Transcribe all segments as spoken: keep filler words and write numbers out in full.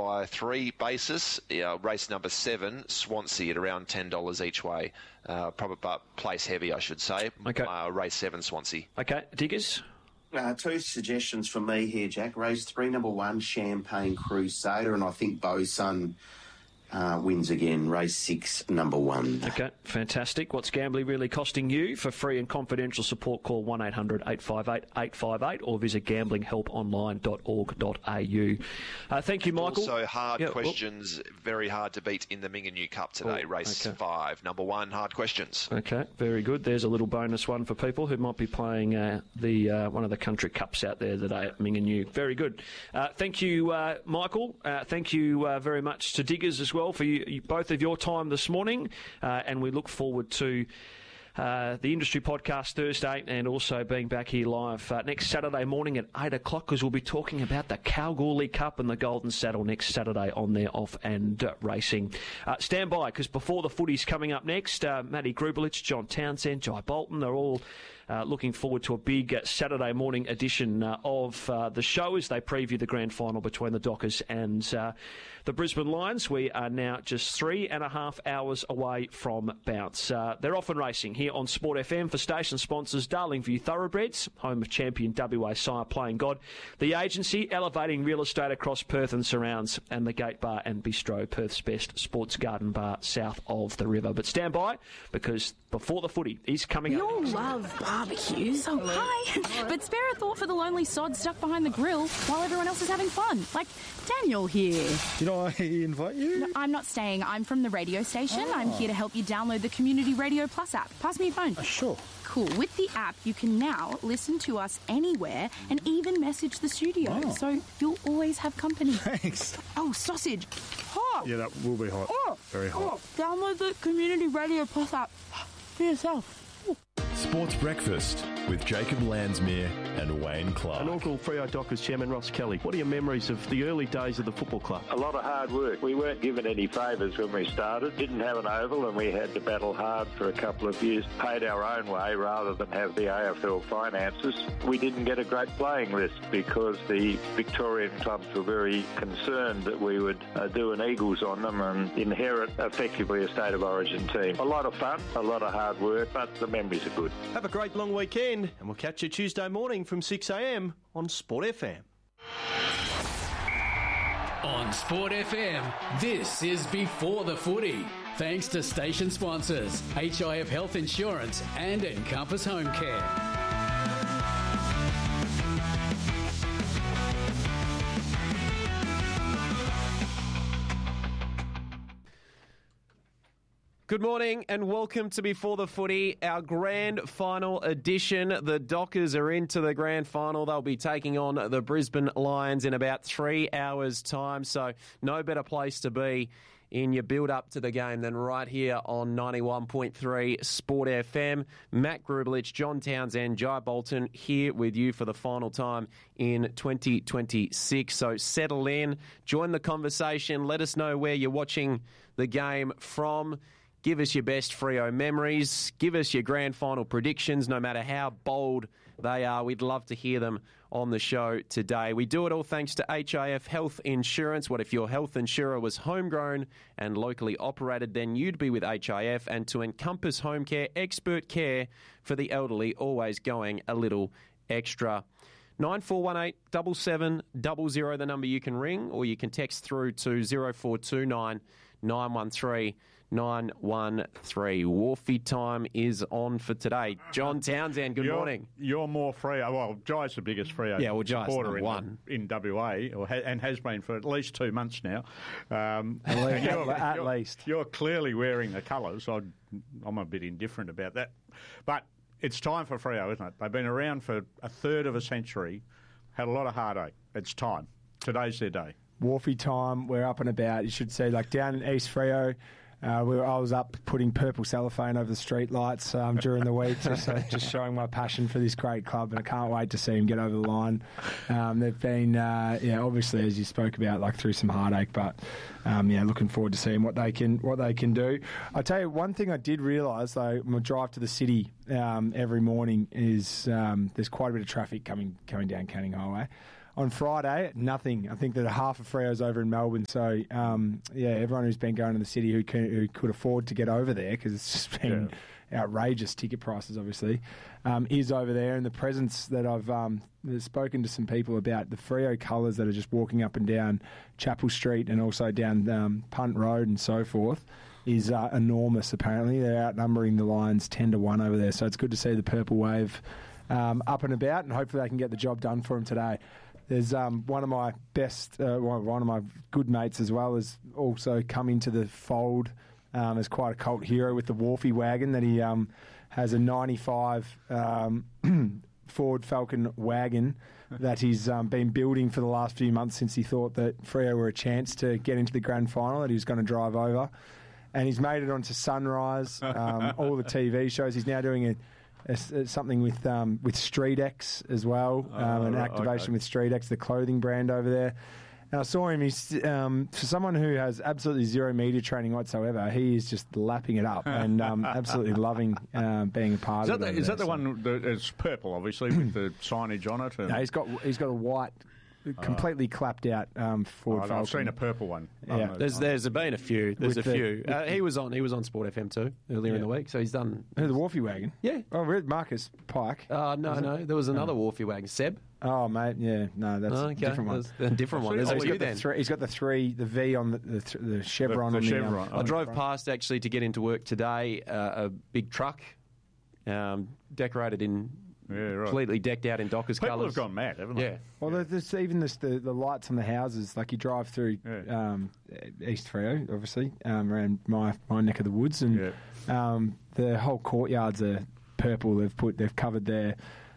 by three basis. Yeah, race number seven, Swansea, at around ten dollars each way. Uh, probably but place heavy, I should say. Okay. Uh, race seven, Swansea. Okay, Diggers? Uh, two suggestions from me here, Jack. Race three, number one, Champagne Crusader, and I think Beau's Son Uh, wins again, race six, number one. Okay, fantastic. What's gambling really costing you? For free and confidential support, call one eight hundred eight five eight eight five eight or visit gambling help online dot org dot a u. Uh, thank you, Michael. Also, hard yeah, questions, well, very hard to beat in the Minganoo Cup today. Oh, race okay. five, number one, hard questions. Okay, very good. There's a little bonus one for people who might be playing uh, the uh, one of the country cups out there today at Minganoo. Very good. Uh, thank you, uh, Michael. Uh, thank you uh, very much to Diggers as well for you, you, both of your time this morning, uh, and we look forward to Uh, the Industry Podcast Thursday and also being back here live uh, next Saturday morning at eight o'clock, because we'll be talking about the Kalgoorlie Cup and the Golden Saddle next Saturday on there, off and uh, racing. Uh, stand by, because before the footy's coming up next, uh, Matty Grubelich, John Townsend, Jai Bolton, they're all uh, looking forward to a big uh, Saturday morning edition uh, of uh, the show as they preview the grand final between the Dockers and uh, the Brisbane Lions. We are now just three and a half hours away from bounce. Uh, they're off and racing here on Sport F M for station sponsors Darlingview Thoroughbreds, home of champion W A Sire Playing God, the agency elevating real estate across Perth and surrounds, and the Gate Bar and Bistro, Perth's best sports garden bar south of the river. But stand by, because before the footy is coming we up. We all love barbecues. Oh, hi. But spare a thought for the lonely sod stuck behind the grill while everyone else is having fun. Like Daniel here. Did I invite you? No, I'm not staying. I'm from the radio station. Oh. I'm here to help you download the Community Radio Plus app. Pass me your phone. Uh, sure. Cool. With the app, you can now listen to us anywhere and even message the studio. Oh. So you'll always have company. Thanks. Oh, sausage. Hot. Yeah, that will be hot. Oh. Very hot. Oh. Download the Community Radio Plus app for yourself. Sports Breakfast with Jacob Landsmere and Wayne Clark. Inaugural Freo Dockers chairman Ross Kelly. What are your memories of the early days of the football club? A lot of hard work. We weren't given any favours when we started. Didn't have an oval, and we had to battle hard for a couple of years. Paid our own way rather than have the A F L finances. We didn't get a great playing list because the Victorian clubs were very concerned that we would uh, do an Eagles on them and inherit effectively a state of origin team. A lot of fun, a lot of hard work, but the memories are good. Have a great long weekend, and we'll catch you Tuesday morning from six a m on Sport F M. On Sport F M, this is Before the Footy. Thanks to station sponsors H I F Health Insurance and Encompass Home Care. Good morning and welcome to Before the Footy, our grand final edition. The Dockers are into the grand final. They'll be taking on the Brisbane Lions in about three hours' time, so no better place to be in your build-up to the game than right here on ninety-one point three Sport F M. Matt Grubelich, John Townsend, Jai Bolton here with you for the final time in twenty twenty-six. So settle in, join the conversation, let us know where you're watching the game from. Give us your best Freo memories. Give us your grand final predictions, no matter how bold they are. We'd love to hear them on the show today. We do it all thanks to H I F Health Insurance. What if your health insurer was homegrown and locally operated? Then you'd be with H I F. And to Encompass Home Care, expert care for the elderly, always going a little extra. nine four one eight, seven seven zero zero, the number you can ring, or you can text through to zero four two nine, nine one three, nine one three. Wharfie time is on for today. John Townsend, good you're, morning. You're more Freo. Well, Jai's the biggest Freo yeah, well, supporter in, one. in W A, or ha- and has been for at least two months now. Um, at least. You're, at you're, least. You're clearly wearing the colours. I'm a bit indifferent about that. But it's time for Freo, isn't it? They've been around for a third of a century, had a lot of heartache. It's time. Today's their day. Wharfie time, we're up and about. You should see, like down in East Freo, uh, we were, I was up putting purple cellophane over the street lights um, during the week, just, uh, just showing my passion for this great club, and I can't wait to see them get over the line. Um, they've been, uh, yeah, obviously, as you spoke about, like through some heartache, but um, yeah, looking forward to seeing what they can what they can do. I tell you, one thing I did realise, though, my drive to the city um, every morning is um, there's quite a bit of traffic coming coming down Canning Highway. on Friday, nothing. I think that half of Freo's over in Melbourne. So, um, yeah, everyone who's been going to the city who, can, who could afford to get over there, because it's just been yeah. outrageous ticket prices, obviously, um, is over there. And the presence that I've um, spoken to some people about, the Freo colours that are just walking up and down Chapel Street and also down um, Punt Road and so forth, is uh, enormous, apparently. They're outnumbering the Lions ten to one over there. So it's good to see the Purple Wave um, up and about, and hopefully they can get the job done for them today. There's um, one of my best, uh, one of my good mates as well has also come into the fold um, as quite a cult hero with the Wharfie wagon that he um, has a ninety-five um, Ford Falcon wagon that he's um, been building for the last few months since he thought that Freo were a chance to get into the grand final, that he was going to drive over. And he's made it onto Sunrise, um, all the T V shows. He's now doing a, a, a, something with um, with StreetX as well, um, oh, an right, activation okay. with StreetX, the clothing brand over there. And I saw him. He's um, for someone who has absolutely zero media training whatsoever. He is just lapping it up and um, absolutely loving um, being a part is of that it. The, is there, that the so. one that is purple, obviously, with the signage on it? And... No, he's got he's got a white. Completely uh, clapped out um, Ford oh, Falcon. I've seen a purple one. Yeah. The, there's there's been a few. There's With a the, few. Uh, he was on he was on Sport F M too earlier yeah. in the week, so he's done. Who, the Wharfie wagon? Yeah. Oh, really? Marcus Pike. Uh, no, no. There was another oh. Wharfie wagon. Seb. Oh, mate, yeah, no, that's oh, okay. a different one. There's a different one. There's oh, a he's few got then. The three, he's got the three, the V on the the, th- the chevron. The, the on chevron. The, um, I drove past actually to get into work today. Uh, a big truck, um, decorated in. Yeah, right. Completely decked out in Dockers People colours. have gone mad, haven't they? Yeah. Well, yeah. there's even this, the the lights on the houses. Like you drive through yeah. um, East Freo, obviously, um, around my my neck of the woods, and yeah. um, the whole courtyards are purple. They've put they've covered their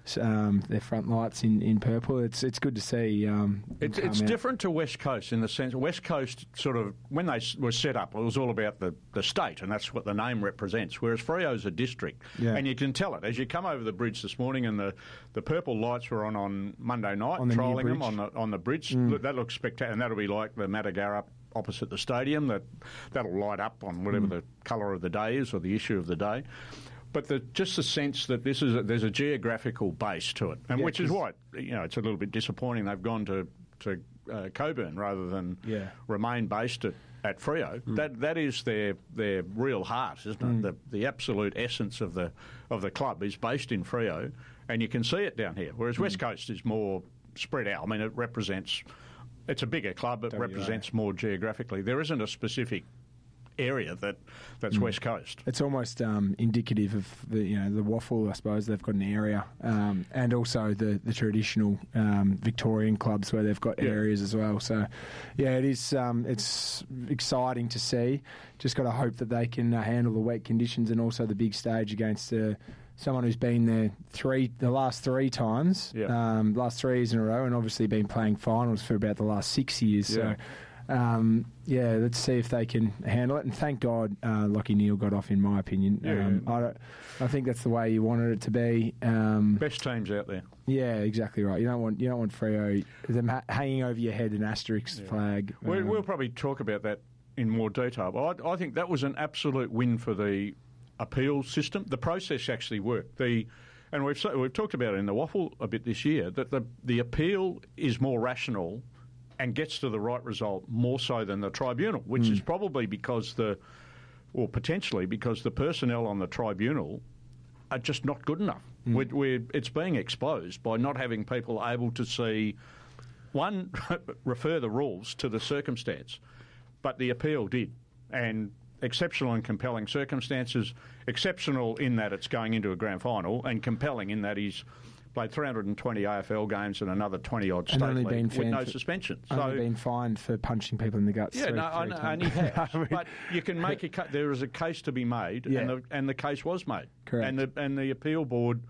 um, their front lights in, in purple. It's it's good to see. Um, it's it's out. different to West Coast in the sense West Coast sort of when they were set up, it was all about the, the state, and that's what the name represents. Whereas Freo's a district, yeah. and you can tell it as you come over the bridge this morning, and the, the purple lights were on on Monday night, on the trolling bridge. them on the on the bridge. Mm. Look, that looks spectacular, and that'll be like the Matagara opposite the stadium. That that'll light up on whatever mm. the colour of the day is or the issue of the day. But the, just the sense that this is a, there's a geographical base to it, and yeah, which is why you know it's a little bit disappointing they've gone to to uh, Coburn rather than yeah. remain based at, at Freo. Mm. That that is their their real heart, isn't it? Mm. The the absolute essence of the of the club is based in Freo, and you can see it down here. Whereas mm. West Coast is more spread out. I mean, it represents it's a bigger club. It W A. represents more geographically. There isn't a specific area that that's mm. West Coast. It's almost um, indicative of the you know the waffle. I suppose they've got an area, um, and also the the traditional um, Victorian clubs where they've got yeah. areas as well. So, yeah, it is. Um, it's exciting to see. Just got to hope that they can uh, handle the wet conditions and also the big stage against uh, someone who's been there three the last three times, yeah. um, last three years in a row, and obviously been playing finals for about the last six years. Yeah. So. Um, yeah, let's see if they can handle it. And thank God, uh, Lockie Neal got off. In my opinion, yeah, um, yeah. I, don't, I think that's the way you wanted it to be. Um, Best teams out there. Yeah, exactly right. You don't want you don't want Freo them ha- hanging over your head an asterisk yeah. flag. We'll, um, we'll probably talk about that in more detail. But I, I think that was an absolute win for the appeal system. The process actually worked. The and we've we've talked about it in the waffle a bit this year that the the appeal is more rational and gets to the right result more so than the tribunal, which mm. is probably because the, or potentially because the personnel on the tribunal are just not good enough. Mm. We're, we're, it's being exposed by not having people able to see, one, refer the rules to the circumstance, but the appeal did. And exceptional and compelling circumstances, exceptional in that it's going into a grand final, and compelling in that he's played three hundred twenty A F L games and another twenty-odd state only league been with no for, suspension. Only so, been fined for punching people in the guts. Yeah, three, no, three I know, times. and he has. But you can make a ca- there is a case to be made, yeah. and the and the case was made. Correct. And the and the appeal board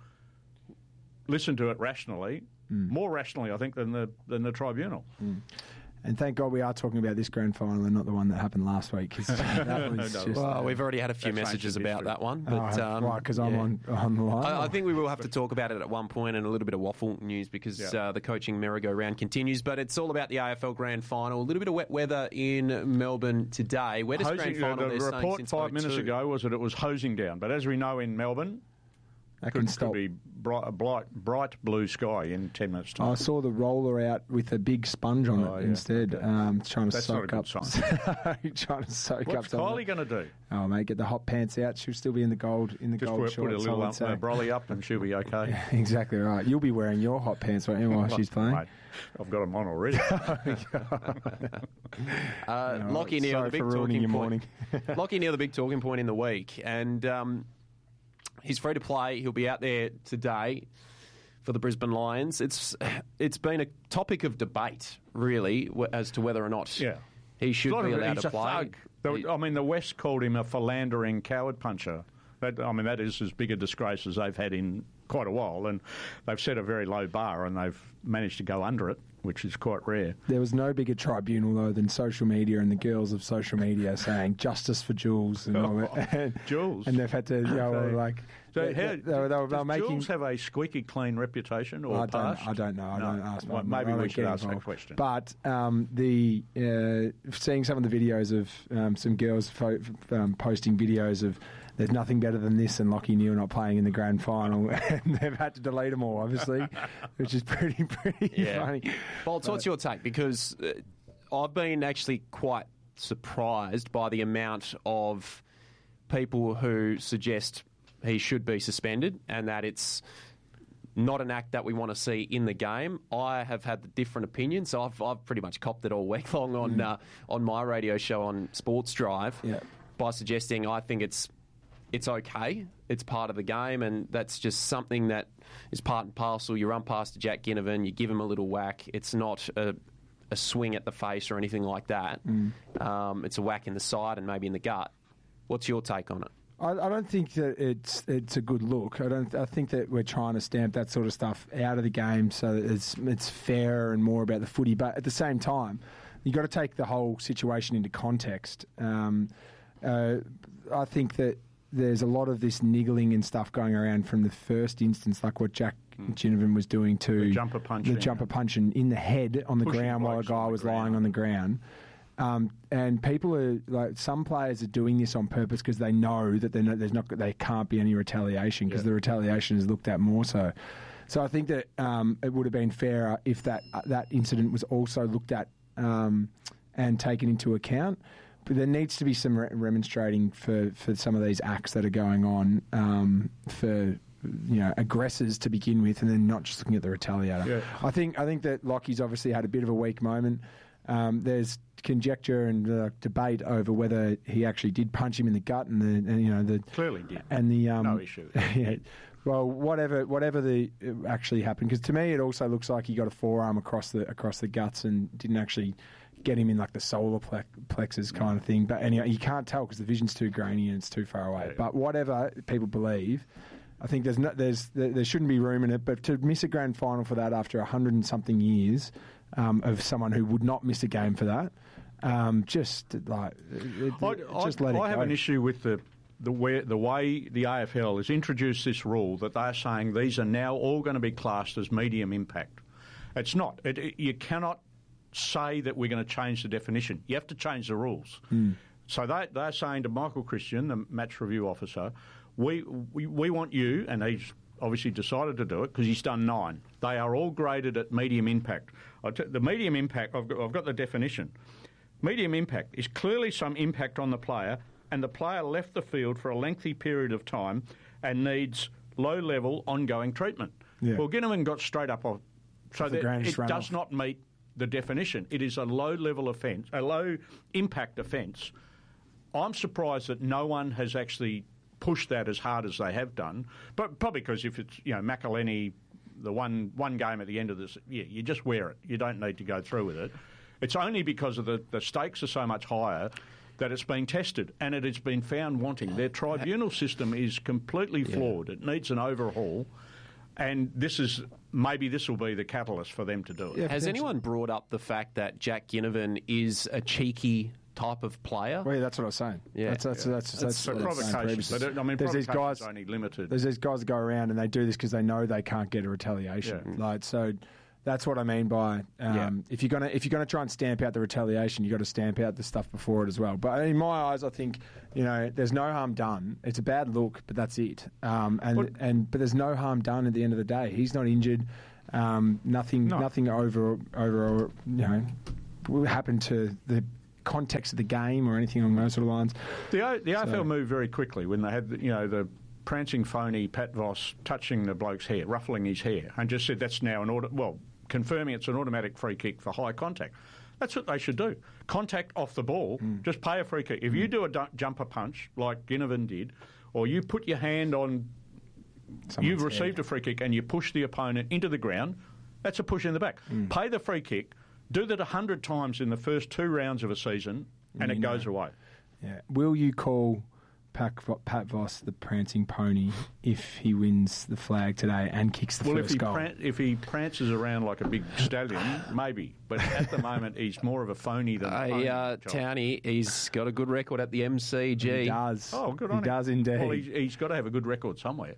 listened to it rationally, mm. more rationally, I think, than the than the tribunal. Mm. And thank God we are talking about this grand final and not the one that happened last week. Cause that was no, just, well, we've already had a few That messages changed the about history. that one. But, oh, um, right, because yeah. I'm on, on the line. I, I think we will have to talk about it at one point and a little bit of waffle news because yeah. uh, the coaching merry-go-round continues. But it's all about the A F L Grand Final. A little bit of wet weather in Melbourne today. Wettest Hosing, Grand Final uh, the they're report saying since five minutes oh two. ago was that it was hosing down. But as we know in Melbourne, That could, can stop. Could be bright, bright, bright blue sky in ten minutes' time. I saw the roller out with a big sponge on Oh, it yeah. instead, Okay. um, trying to That's not a soak good up. sign. trying to soak What's up. some of Kylie it. going to do? Oh mate, get the hot pants out. She'll still be in the gold in the Just gold put, shorts. put a I little would up, say. uh, brolly up, and she'll be okay. Exactly right. You'll be wearing your hot pants right while she's playing. Mate, I've got them on already. Uh, No, Lockie Neal, sorry the big for ruining talking your point. morning. Lockie Neal, the big talking point in the week, and um, he's free to play. He'll be out there today for the Brisbane Lions. It's it's been a topic of debate, really, w- as to whether or not Yeah. he should A lot be of- allowed he's to a play. thug. The- I mean, the West called him a philandering coward puncher. That, I mean, that is as big a disgrace as they've had in quite a while, and they've set a very low bar, and they've managed to go under it, which is quite rare. There was no bigger tribunal though than social media and the girls of social media saying justice for Jules and all Oh, that. And, Jules. and they've had to, you know, So- like. So they, how, they, they, were- they were does making. Jules have a squeaky clean reputation or I don't, past? I don't know. I No. don't ask. Well, I maybe don't we get should ask that involved. question. But um, the uh, seeing some of the videos of um, some girls fo- um, posting videos of there's nothing better than this and Lockie Neal not playing in the grand final, and they've had to delete them all, obviously, which is pretty pretty Yeah. funny. Bolts, what's your take? Because uh, I've been actually quite surprised by the amount of people who suggest he should be suspended and that it's not an act that we want to see in the game. I have had a different opinion, so I've, I've pretty much copped it all week long on uh, on my radio show on Sports Drive Yeah. by suggesting I think it's it's okay. It's part of the game, and that's just something that is part and parcel. You run past Jack Ginnivan, you give him a little whack. It's not a, a swing at the face or anything like that. Um, it's a whack in the side and maybe in the gut. What's your take on it? I, I don't think that it's it's a good look. I don't. I think that we're trying to stamp that sort of stuff out of the game so that it's it's fairer and more about the footy. But at the same time, you've got to take the whole situation into context. Um, uh, I think that there's a lot of this niggling and stuff going around from the first instance, like what Jack Ginnivan was doing to The jumper punch the in. jumper punch in, in the head on the Pushing ground while a blokes guy on the was ground. lying on the ground. Um, and people are like, some players are doing this on purpose because they know that they're not, there's not, they can't be any retaliation because Yeah. the retaliation is looked at more so. So I think that um, it would have been fairer if that uh, that incident was also looked at um, and taken into account. But there needs to be some re- remonstrating for, for some of these acts that are going on um, for you know aggressors to begin with, and then not just looking at the retaliator. Yeah. I think I think that Lockie's obviously had a bit of a weak moment. Um, there's conjecture and uh, debate over whether he actually did punch him in the gut, and the and, you know the Clearly did. and the um, No issue. yeah, well, whatever whatever the it actually happened, because to me it also looks like he got a forearm across the across the guts and didn't actually get him in like the solar ple- plexus kind of thing. But anyway, you can't tell because the vision's too grainy and it's too far away. Yeah. But whatever people believe, I think there's no, there's there, there shouldn't be room in it. But to miss a grand final for that after a hundred and something years um, of someone who would not miss a game for that, um, just like it, I, it- I, just let it I have go. an issue with the the way, the way the A F L has introduced this rule that they're saying these are now all going to be classed as medium impact. It's not. It, it, you cannot say that we're going to change the definition. You have to change the rules. Hmm. So they, they're saying to Michael Christian, the match review officer, we, we, we want you, and he's obviously decided to do it because he's done nine. They are all graded at medium impact. I t- the medium impact, I've got, I've got the definition. Medium impact is clearly some impact on the player, and the player left the field for a lengthy period of time and needs low-level ongoing treatment. Yeah. Well, Ginnivan got straight up off. So the that ground, it just ran does off. not meet the definition. It is a low-level offence, a low-impact offence. I'm surprised that no one has actually pushed that as hard as they have done, but probably because if it's, you know, McElhenney, the one one game at the end of this, yeah, you just wear it. You don't need to go through with it. It's only because of the, the stakes are so much higher that it's being tested, and it has been found wanting. Their tribunal system is completely flawed. It needs an overhaul, and this is maybe this will be the catalyst for them to do it. Has anyone brought up the fact that Jack Ginnivan is a cheeky type of player? Well, yeah, that's what I was saying. Yeah. that's that's Yeah. that's, That's that's, So what I was saying provocations, previously. but, I mean, there's these provocations guys, only limited. there's these guys that go around and they do this because they know they can't get a retaliation. Yeah. Like so, That's what I mean by um, Yeah. if you're gonna if you're gonna try and stamp out the retaliation, you got to stamp out the stuff before it as well. But in my eyes, I think you know there's no harm done. It's a bad look, but that's it. Um, and But- and but there's no harm done at the end of the day. He's not injured. Um, nothing No. nothing over over you know what happened to the context of the game or anything along those sort of lines. The O- the A F L So- moved very quickly when they had you know the prancing phony Pat Voss touching the bloke's hair, ruffling his hair, and just said that's now an order. Well, confirming it's an automatic free kick for high contact. That's what they should do. Contact off the ball, Mm. just pay a free kick. If you do a du- jumper punch like Ginnivan did, or you put your hand on, Someone's you've received head. a free kick and you push the opponent into the ground, that's a push in the back. Mm. Pay the free kick, do that a hundred times in the first two rounds of a season, and You it goes know. away. Yeah. Will you call Pat, Pat Voss the prancing pony if he wins the flag today and kicks the Well, first if he, goal? pran- if he prances around like a big stallion, maybe. But at the moment, he's more of a phony than a Hey, pony. uh, Josh. Townie, he's got a good record at the M C G. He does. Oh, good he on him. does indeed. Well, he's, he's got to have a good record somewhere.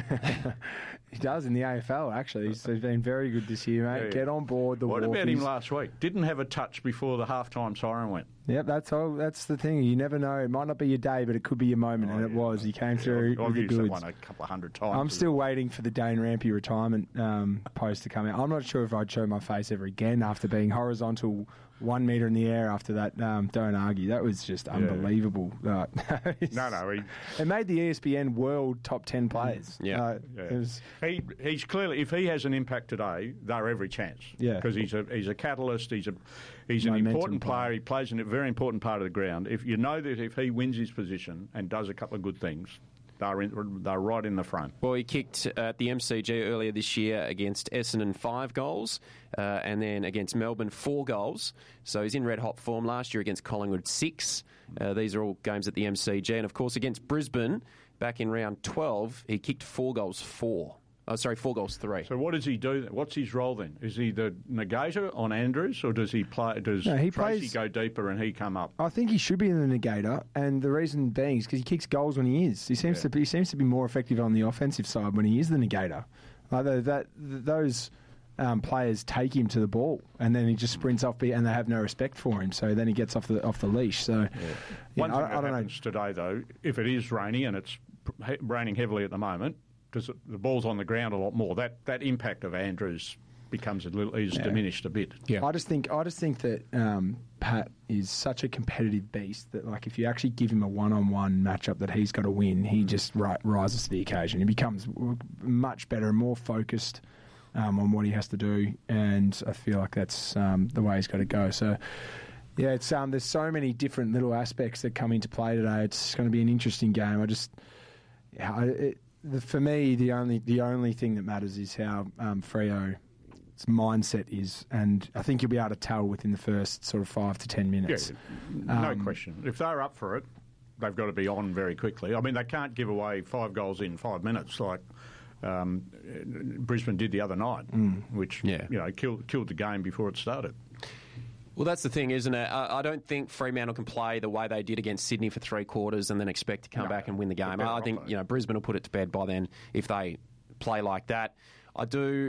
He does in the A F L, actually. He's been very good this year, mate. Yeah. Get on board the What about him Walkies. last week? Didn't have a touch before the halftime siren went. Yep, that's all. That's the thing. You never know. It might not be your day, but it could be your moment, and it was. He came through I've with the used that goods. one a couple of hundred times. I'm still waiting for the Dane Rampy retirement um, post to come out. I'm not sure if I'd show my face ever again after being horizontal one metre in the air after that. Um, don't argue. That was just unbelievable. Uh, No, no, he, it made the E S P N world top ten players. Yeah. Uh, yeah. it was, he he's clearly if he has an impact today, they're every chance. Yeah. because he's a he's a catalyst. He's a he's an Momentum important player. player. He plays in a very important part of the ground. If you know that if he wins his position and does a couple of good things, they're in, they're right in the front. Well, he kicked at the M C G earlier this year against Essendon five goals, uh, and then against Melbourne four goals. So he's in red hot form. Last year against Collingwood six. Uh, these are all games at the M C G, and of course against Brisbane back in round twelve, he kicked four goals four. Oh, sorry, four goals three. So what does he do? What's his role then? Is he the negator on Andrews, or does he play? Does No, he Tracy plays- go deeper and he come up? I think he should be in the negator, and the reason being is because he kicks goals when he is. He seems Yeah. to be, he seems to be more effective on the offensive side when he is the negator. Although that th- those um, players take him to the ball, and then he just sprints off, be- and they have no respect for him. So then he gets off the off the leash. So yeah, One thing I, that I don't know. happens today, though, if it is rainy and it's he- raining heavily at the moment, because the ball's on the ground a lot more, that, that impact of Andrews becomes a little is Yeah. diminished a bit. I just think I just think that um, Pat is such a competitive beast that like if you actually give him a one-on-one matchup that he's got to win, he just ri- rises to the occasion. He becomes w- much better and more focused um, on what he has to do, and I feel like that's um, the way he's got to go. So. Yeah, it's um, there's so many different little aspects that come into play today. It's going to be an interesting game. I just, yeah, I, it, the, for me, the only the only thing that matters is how um, Freo's mindset is, and I think you'll be able to tell within the first sort of five to ten minutes. Yeah, no Um, question. If they're up for it, they've got to be on very quickly. I mean, they can't give away five goals in five minutes like um, Brisbane did the other night, Mm. which Yeah. you know killed killed the game before it started. Well, that's the thing, isn't it? I, I don't think Fremantle can play the way they did against Sydney for three quarters and then expect to come No, back and win the game. they're I better think off, though. you know Brisbane will put it to bed by then if they play like that. I do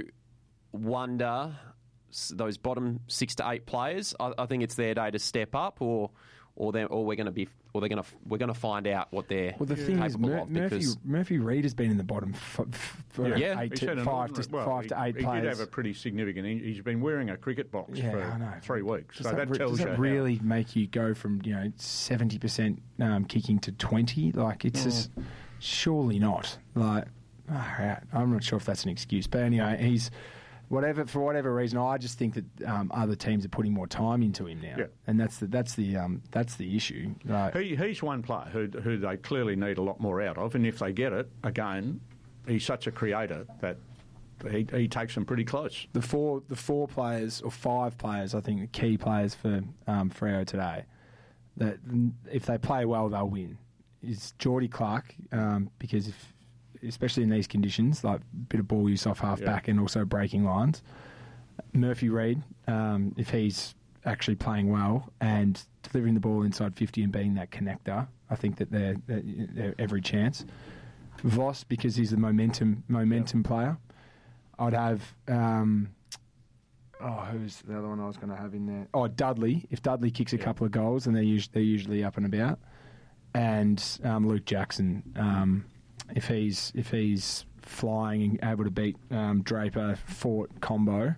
wonder s- those bottom six to eight players. I, I think it's their day to step up, or or they or we're going to be or they're going to we're going to find out what they're Well, the thing is, capable Mur- of Murphy because Murphy Reid has been in the bottom f- f- for Yeah. eight He's to had an five to ordinary- well, five he, to eight he players. did have a pretty significant. in- He's been wearing a cricket box Yeah, for I know. three weeks, Does so that, re- tells does you that how- really make you go from you know seventy percent um, kicking to twenty? Like it's just surely not. Like oh, right. I'm not sure if that's an excuse, but anyway, he's whatever for whatever reason. I just think that um, other teams are putting more time into him now, Yeah. and that's the that's the um, that's the issue. Like, He, he's one player who, who they clearly need a lot more out of, and if they get it, again, he's such a creator that he, he takes them pretty close. the four the four players or five players, I think, the key players for um, Freo today, that if they play well, they'll win. Is Geordie Clark, um, because if especially in these conditions, like a bit of ball use off half Yeah. back and also breaking lines. Murphy Reid, um, if he's actually playing well and delivering the ball inside fifty and being that connector, I think that they're, they're, they're every chance. Voss, because he's the momentum momentum player. I'd have um, Oh, who's the other one I was going to have in there? Oh, Dudley. If Dudley kicks a yeah. couple of goals, then they're, us- they're usually up and about. And um, Luke Jackson, um, if he's if he's flying and able to beat um, Draper Fort combo,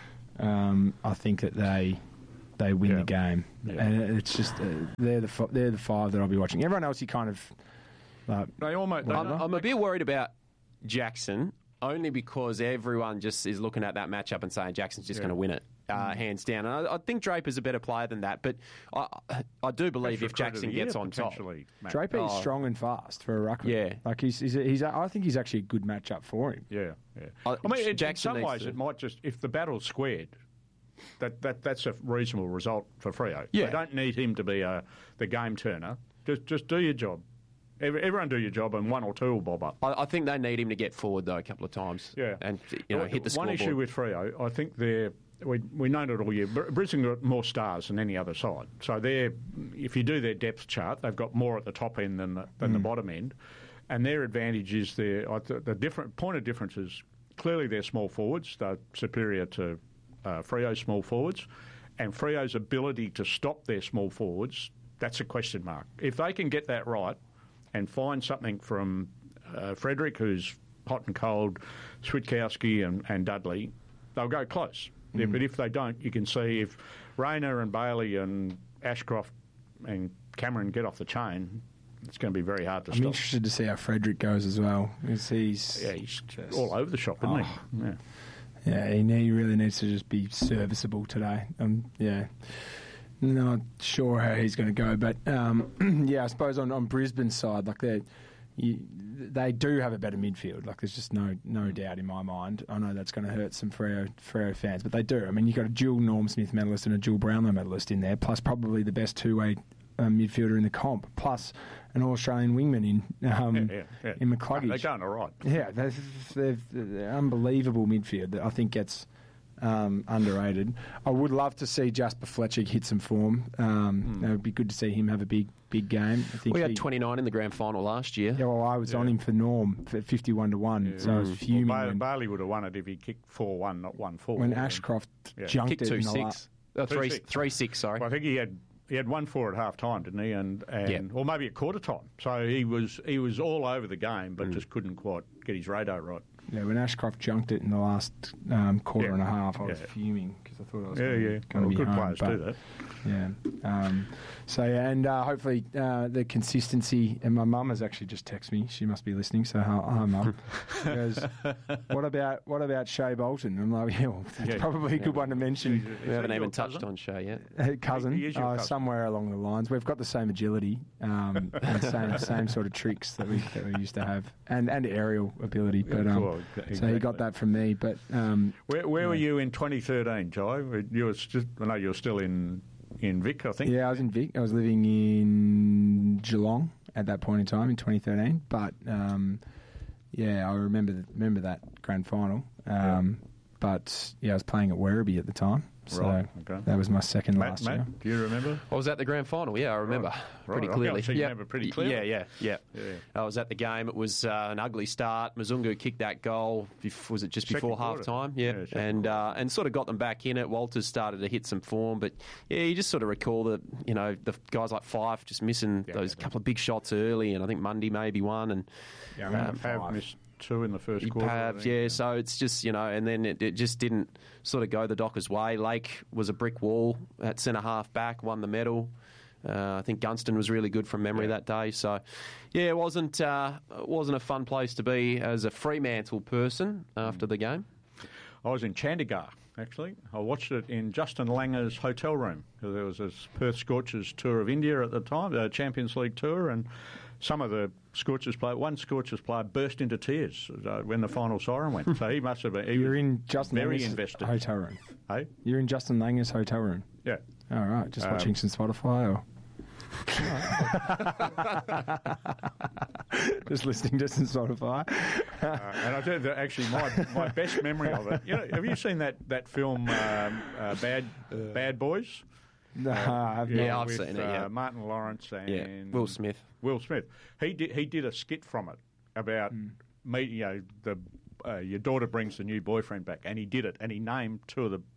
um, I think that they they win yeah. the game. Yeah. And it's just uh, they're the f- they're the five that I'll be watching. Everyone else, you kind of. Like, they almost. They I'm, I'm a bit worried about Jackson. Only because everyone just is looking at that matchup and saying Jackson's just yeah. going to win it, uh, hands down. And I, I think Draper's a better player than that, but I, I do believe Best if Jackson gets on top, Draper is oh. strong and fast for a ruckman. Yeah, like he's, he's, he's, I think he's actually a good matchup for him. Yeah, yeah. I, I mean, it, Jackson in some ways, to... it might just if the battle's squared, that, that that's a reasonable result for Freo. Yeah, they don't need him to be a the game turner. Just just do your job. Everyone do your job, and one or two will bob up. I, I think they need him to get forward though a couple of times. Yeah, and you know hit the scoreboard. One issue with Freo, I think they're we we know it all year. Brisbane got more stars than any other side, so they're if you do their depth chart, they've got more at the top end than the, than mm. the bottom end, and their advantage is their the different point of difference is clearly their small forwards. They're superior to uh, Freo's small forwards, and Freo's ability to stop their small forwards. That's a question mark. If they can get that right. And find something from uh, Frederick, who's hot and cold, Switkowski and, and Dudley, they'll go close. Mm. Yeah, but if they don't, you can see if Rayner and Bailey and Ashcroft and Cameron get off the chain, it's going to be very hard to I'm stop. I'm interested to see how Frederick goes as well. Because he's yeah, he's just all over the shop, isn't oh. he? Yeah, yeah he, he really needs to just be serviceable today. Um, yeah. Not sure how he's going to go, but um, yeah, I suppose on, on Brisbane's side, like they, they do have a better midfield. Like there's just no no doubt in my mind. I know that's going to hurt some Freo Freo fans, but they do. I mean, you've got a dual Norm Smith medalist and a dual Brownlow medalist in there, plus probably the best two way um, midfielder in the comp, plus an All-Australian wingman in um, yeah, yeah, yeah. in McCluggage. They're going all right. Yeah, they've, they've, they're unbelievable midfield that I think gets. Um, underrated. I would love to see Jasper Fletcher hit some form. Um, mm. It would be good to see him have a big, big game. I think we had he, twenty-nine in the grand final last year. Yeah, well, I was yeah. on him for Norm for fifty-one to one, yeah. so I was fuming. Well, when, Bailey would have won it if he kicked four one, not one four. When Ashcroft yeah. junked kicked it two in six. The oh, three, six. three six. Sorry. Well, I think he had he had one four at half time, didn't he? And and yep. or maybe at quarter time. So he was he was all over the game, but mm. just couldn't quite get his radar right. Yeah, when Ashcroft junked it in the last um, quarter yeah. and a half, I was yeah. fuming because I thought I was yeah, going, yeah. going well, to be good home. players but, do that. Yeah. Um, so yeah, and uh, hopefully uh, the consistency. And my mum has actually just texted me. She must be listening. So hi, hi mum. She goes, what about what about Shea Bolton? I'm like, yeah, well, that's yeah. probably a good yeah. one to mention. Is, is we haven't even touched cousin? on Shea yet. Uh, cousin, he, he uh, cousin, somewhere along the lines. We've got the same agility um, and same same sort of tricks that we that we used to have, and and aerial ability. But um, well, exactly. so he got that from me. But um, where where yeah. were you in twenty thirteen, Jai? You were just I know you were still in in Vic, I think. Yeah, I was in Vic. I was living in Geelong at that point in time in twenty thirteen. But um, yeah, I remember remember that grand final. Um, yeah. But yeah, I was playing at Werribee at the time. So right, okay. that was my second Matt, last Matt, year. Do you remember? I was at the grand final. Yeah, I remember right. pretty right. clearly. Okay, so you yep. remember pretty clearly. Yeah, yeah, yeah, yeah. I was at the game. It was uh, an ugly start. Mzungu kicked that goal. Was it just second before half time? Yeah, yeah and uh, and sort of got them back in it. Walters started to hit some form, but yeah, you just sort of recall that you know the guys like Fife just missing yeah, those yeah, couple of big shots early, and I think Mundy maybe one, and yeah, I remember um, Pav missed two in the first quarter. Pav, yeah, yeah. So it's just you know, and then it, it just didn't sort of go the Dockers' way. Lake was a brick wall at centre half back, won the medal. Uh, I think Gunston was really good from memory yeah. that day. So, yeah, it wasn't uh, it wasn't a fun place to be as a Fremantle person after mm. the game. I was in Chandigarh, actually. I watched it in Justin Langer's hotel room because there was this Perth Scorchers tour of India at the time, the Champions League tour, and some of the Scorchers player, one Scorchers player burst into tears uh, when the final siren went. So he must have been. He You're was in Justin very Langer's invested. hotel room. Hey, you're in Justin Langer's hotel room. Yeah. All right, just um, watching some Spotify or. Just listening to some Spotify. uh, and I tell you that actually my, my best memory of it. You know, have you seen that that film um, uh, Bad uh, Bad Boys? No, uh, I've yeah, not. I've with, seen it. Yeah, uh, Martin Lawrence and yeah. Will Smith. Will Smith. He did he did a skit from it about mm. meeting. You know, the uh, your daughter brings the new boyfriend back, and he did it, and he named two of the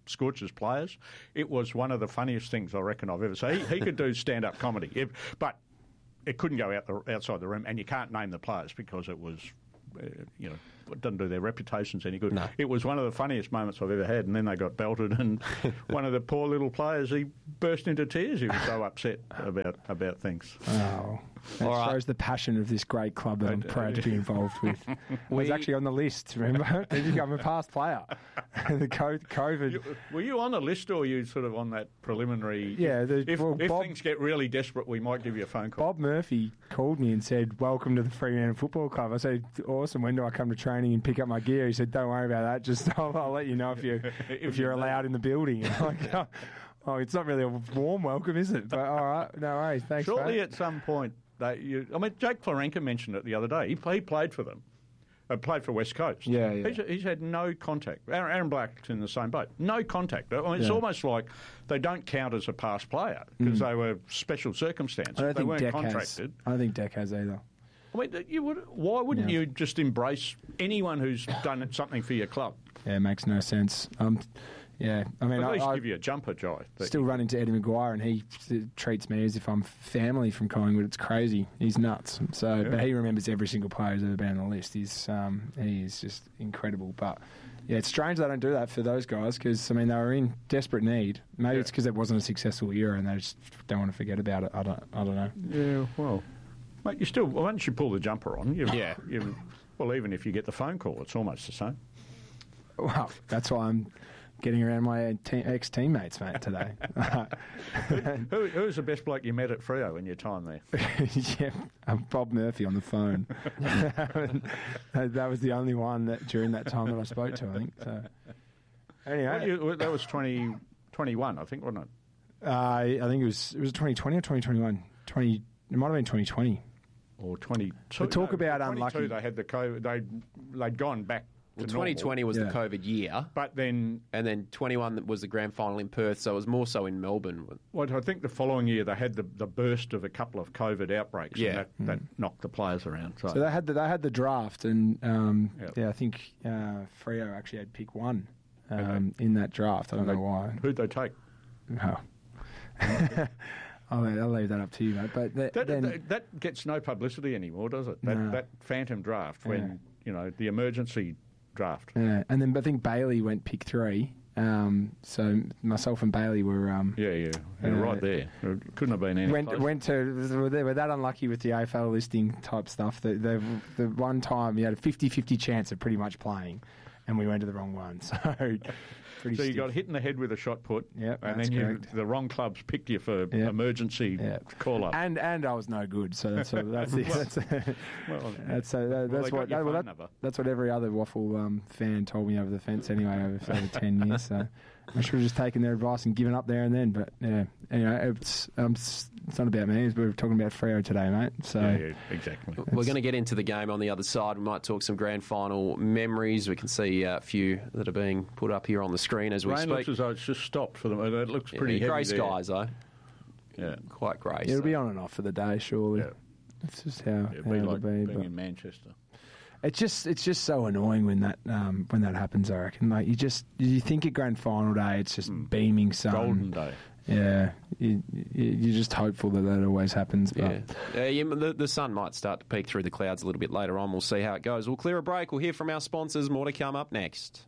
Scorch's players. It was one of the funniest things I reckon I've ever seen. He, he could do stand-up comedy, if, but it couldn't go out the, outside the room, and you can't name the players because it was, uh, you know, it doesn't do their reputations any good. No. It was one of the funniest moments I've ever had, and then they got belted, and one of the poor little players, he burst into tears. He was so upset about about things. Oh, that All right. shows the passion of this great club that I'm proud to be involved with. I was We- actually on the list, remember? I'm a past player. the co- COVID. You, were you on the list, or were you sort of on that preliminary? Yeah, the- if, well, if Bob- things get really desperate, we might give you a phone call. Bob Murphy called me and said, "Welcome to the Fremantle Football Club." I said, "Awesome. When do I come to training and pick up my gear?" He said, "Don't worry about that. Just I'll, I'll let you know if you if you're allowed in the building." And I'm like, oh, oh, it's not really a warm welcome, is it? But all right, no worries. Thanks. Surely mate. at some point, they, you, I mean, Jake Florenka mentioned it the other day. He, play, he played for them. Uh, played for West Coast. Yeah, yeah. He's, he's had no contact. Aaron, Aaron Black's in the same boat. No contact. I mean, it's Yeah. almost like they don't count as a past player because Mm. they were special circumstances. I don't they think weren't Deck contracted. has. I don't think Deck has either. I mean, you would, why wouldn't Yeah. you just embrace anyone who's done something for your club? Yeah, it makes no sense. Um, yeah, I mean, At I, least I give you a jumper, Jai. that still run into Eddie Maguire, and he s- treats me as if I'm family from Collingwood. It's crazy. He's nuts. So, Yeah. but he remembers every single player who's ever been on the list. He's um, he is just incredible. But yeah, it's strange they don't do that for those guys because I mean they were in desperate need. Maybe Yeah. it's because it wasn't a successful year and they just don't want to forget about it. I don't. I don't know. Yeah, well, mate, you still once you pull the jumper on, you, Yeah. you, well, even if you get the phone call, it's almost the same. Well, that's why I'm getting around my te- ex-teammates, mate, today. Who, who's the best bloke you met at Freo in your time there? yeah, um, Bob Murphy on the phone. That was the only one that during that time that I spoke to, I think. So, anyway, Well, you- that was twenty twenty-one, I think, wasn't it? uh, I think it was it was twenty twenty or twenty twenty-one. twenty It might have been twenty twenty. Or twenty-two. But talk no, about twenty-two, unlucky. They had the COVID. They they'd gone back. Well, to twenty twenty was Yeah. the COVID year, But then, and then twenty-one was the grand final in Perth, so it was more so in Melbourne. well, I think the following year they had the, the burst of a couple of COVID outbreaks. Yeah. and that, that knocked the players around. So, So they had the, they had the draft, and um, Yep. yeah, I think uh, Freo actually had pick one um, in that draft. I don't they- know why. who'd they take? Oh. I'll, I'll leave that up to you, mate. But th- That, then, that, that gets no publicity anymore, does it? That, No. that phantom draft when Yeah. you know the emergency draft. yeah, and then I think Bailey went pick three. Um, so myself and Bailey were um, Yeah, yeah, you're Uh, right there. It couldn't have been any went closer. went to they were that unlucky with the A F L listing type stuff that the the one time you had a fifty-fifty chance of pretty much playing, and we went to the wrong one. So pretty So you stiff. got hit in the head with a shot put, Yep, and that's then you, correct. the wrong clubs picked you for Yep. emergency Yep. call up. And and I was no good, so that's what, that's the, that's Well, that's uh, that, well, that's they got what your that, well, phone that- number. that's what every other Waffle um, fan told me over the fence anyway over, over ten years. So I should have just taken their advice and given up there and then. But yeah, anyway, it's um, it's it's not about me. We were talking about Freo today, mate. So Yeah, yeah, exactly. We're going to get into the game on the other side. We might talk some grand final memories. We can see a few that are being put up here on the screen as we Rain speak. looks as though it's just stopped for them. It looks pretty Yeah, heavy grey there. skies, though. Yeah, Quite grey. it'll so- be on and off for the day, surely. Yeah. That's just how, it'd how be it'll like be. being But in Manchester. it's just it's just so annoying when that um, when that happens. I reckon. Like you just you think at grand final day, it's just beaming sun. Golden day. Yeah, you, you, you're just hopeful that that always happens. But Yeah, uh, yeah the, the sun might start to peek through the clouds a little bit later on. We'll see how it goes. We'll clear a break. We'll hear from our sponsors. More to come up next.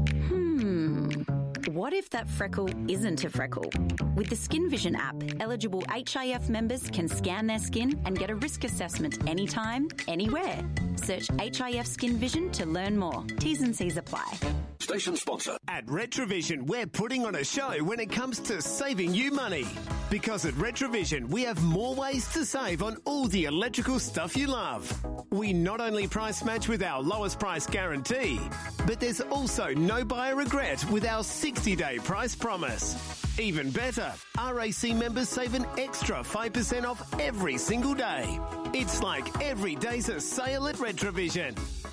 Hmm. What if that freckle isn't a freckle? With the Skin Vision app, eligible H I F members can scan their skin and get a risk assessment anytime, anywhere. Search H I F Skin Vision to learn more. T's and C's apply. Station sponsor. At Retrovision, we're putting on a show when it comes to saving you money. Because at Retrovision, we have more ways to save on all the electrical stuff you love. We not only price match with our lowest price guarantee, but there's also no buyer regret with our sixty-day price promise. Even better, R A C members save an extra five percent off every single day. It's like every day's a sale at Retrovision.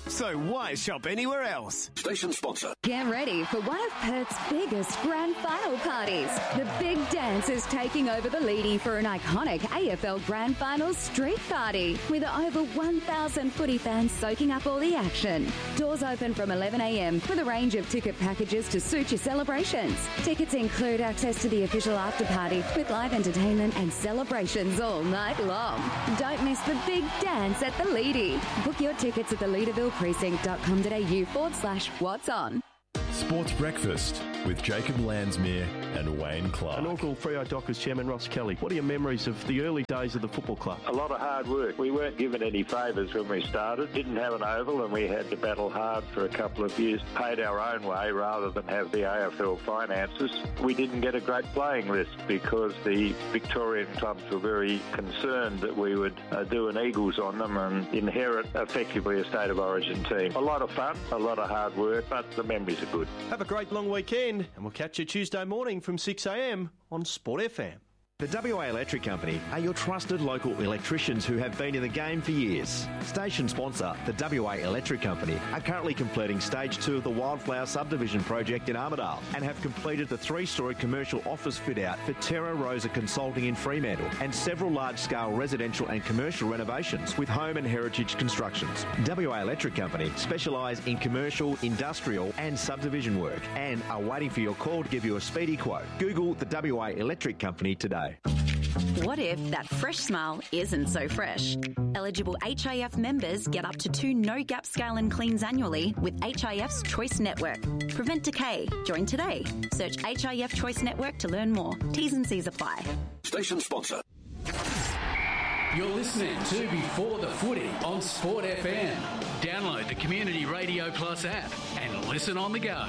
So why shop anywhere else? Station sponsor. Get ready for one of Perth's biggest grand final parties. The Big Dance is taking over the Leedy for an iconic A F L Grand Final street party with over one thousand footy fans soaking up all the action. Doors open from eleven a m with a range of ticket packages to suit your celebrations. Tickets include access to the official after party with live entertainment and celebrations all night long. Don't miss the Big Dance at the Leedy. Book your tickets at the leederville precinct dot com dot a u forward slash what's on. Sports Breakfast with Jacob Landsmere and Wayne Clark. Inaugural Freo Dockers Chairman Ross Kelly. What are your memories of the early days of the football club? A lot of hard work. We weren't given any favours when we started. Didn't have an oval and we had to battle hard for a couple of years. Paid our own way rather than have the A F L finances. We didn't get a great playing list because the Victorian clubs were very concerned that we would uh, do an Eagles on them and inherit effectively a State of Origin team. A lot of fun, a lot of hard work, but the memories are good. Have a great long weekend, and we'll catch you Tuesday morning from six a m on Sport F M. The W A Electric Company are your trusted local electricians who have been in the game for years. Station sponsor, the W A Electric Company, are currently completing stage two of the Wildflower Subdivision project in Armidale and have completed the three-storey commercial office fit-out for Terra Rosa Consulting in Fremantle and several large-scale residential and commercial renovations with home and heritage constructions. W A Electric Company specialise in commercial, industrial and subdivision work and are waiting for your call to give you a speedy quote. Google the W A Electric Company today. What if that fresh smile isn't so fresh? Eligible H I F members get up to two no-gap scale and cleans annually with H I F's Choice Network. Prevent decay. Join today. Search H I F Choice Network to learn more. T's and C's apply. Station sponsor. You're listening to Before the Footy on Sport F M. Download the Community Radio Plus app and listen on the go.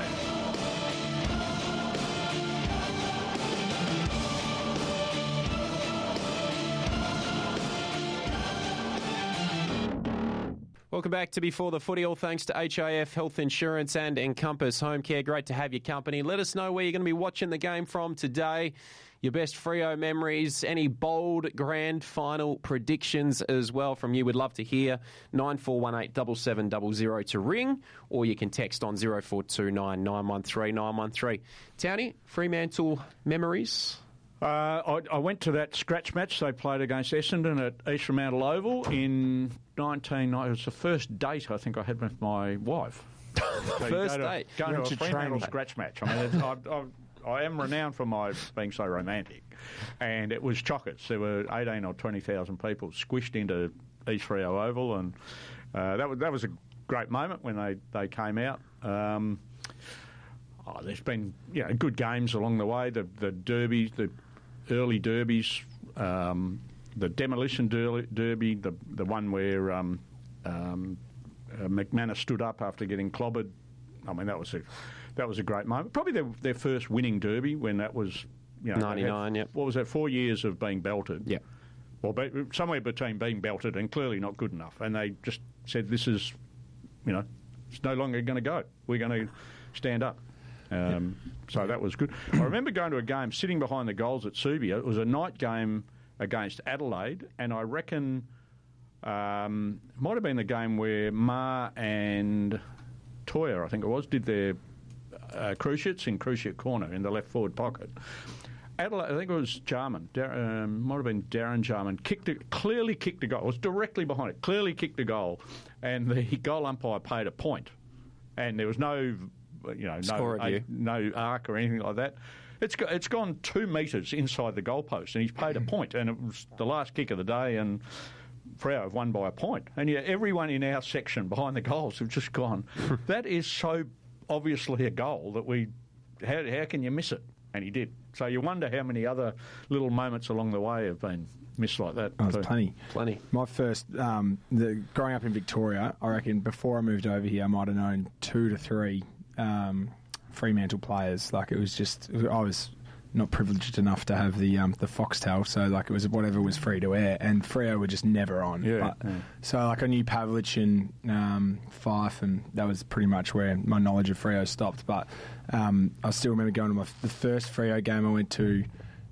Welcome back to Before the Footy, all thanks to H I F Health Insurance and Encompass Home Care. Great to have your company. Let us know where you're going to be watching the game from today. Your best Freo memories, any bold grand final predictions as well from you. We'd love to hear. nine four one eight seven seven zero zero to ring, or you can text on zero four two nine nine one three nine one three. Townie, Fremantle memories? Uh, I, I went to that scratch match they played against Essendon at East Fremantle Oval in nineteen ninety. It was the first date I think I had with my wife. So First go to, date? Going to a to Fremantle train. scratch match. I mean, it's, I, I, I am renowned for my being so romantic. And it was chockers. There were eighteen or twenty thousand people squished into East Freo Oval, and uh, that was that was a great moment when they, they came out. Um, oh, there's been you know, good games along the way. The the derbies, the early derbies, um, the demolition der- derby, the the one where um, um, uh, McManus stood up after getting clobbered. I mean, that was a that was a great moment. Probably their, their first winning derby when that was, you know, ninety-nine. Yep. What was that? Four years of being belted. Yeah. Well, be, somewhere between being belted and clearly not good enough, and they just said, "This is, you know, it's no longer going to go. We're going to stand up." Um, so that was good. I remember going to a game, sitting behind the goals at Subia. It was a night game against Adelaide, and I reckon um, it might have been the game where Ma and Toya, I think it was, did their uh, cruciates in cruciate corner in the left forward pocket. Adelaide, I think it was Jarman, Dar- um, might have been Darren Jarman, kicked it, clearly kicked a goal. It was directly behind it, clearly kicked a goal, and the goal umpire paid a point, and there was no. You know, no, a, no arc or anything like that. It's go, it's gone two metres inside the goalpost, and he's paid a point, and it was the last kick of the day, and Freo have won by a point. And yeah, everyone in our section behind the goals have just gone, that is so obviously a goal that we, how, how can you miss it? And he did. So you wonder how many other little moments along the way have been missed like that. Oh, there's plenty. Plenty. My first, um, the, growing up in Victoria, I reckon before I moved over here, I might have known two to three Um, Fremantle players. Like, it was just, I was not privileged enough to have the um, the Foxtel, so like it was whatever was free to air, and Freo were just never on. Yeah, but, yeah. So like I knew Pavlich and um, Fife, and that was pretty much where my knowledge of Freo stopped. But um, I still remember going to my the first Freo game I went to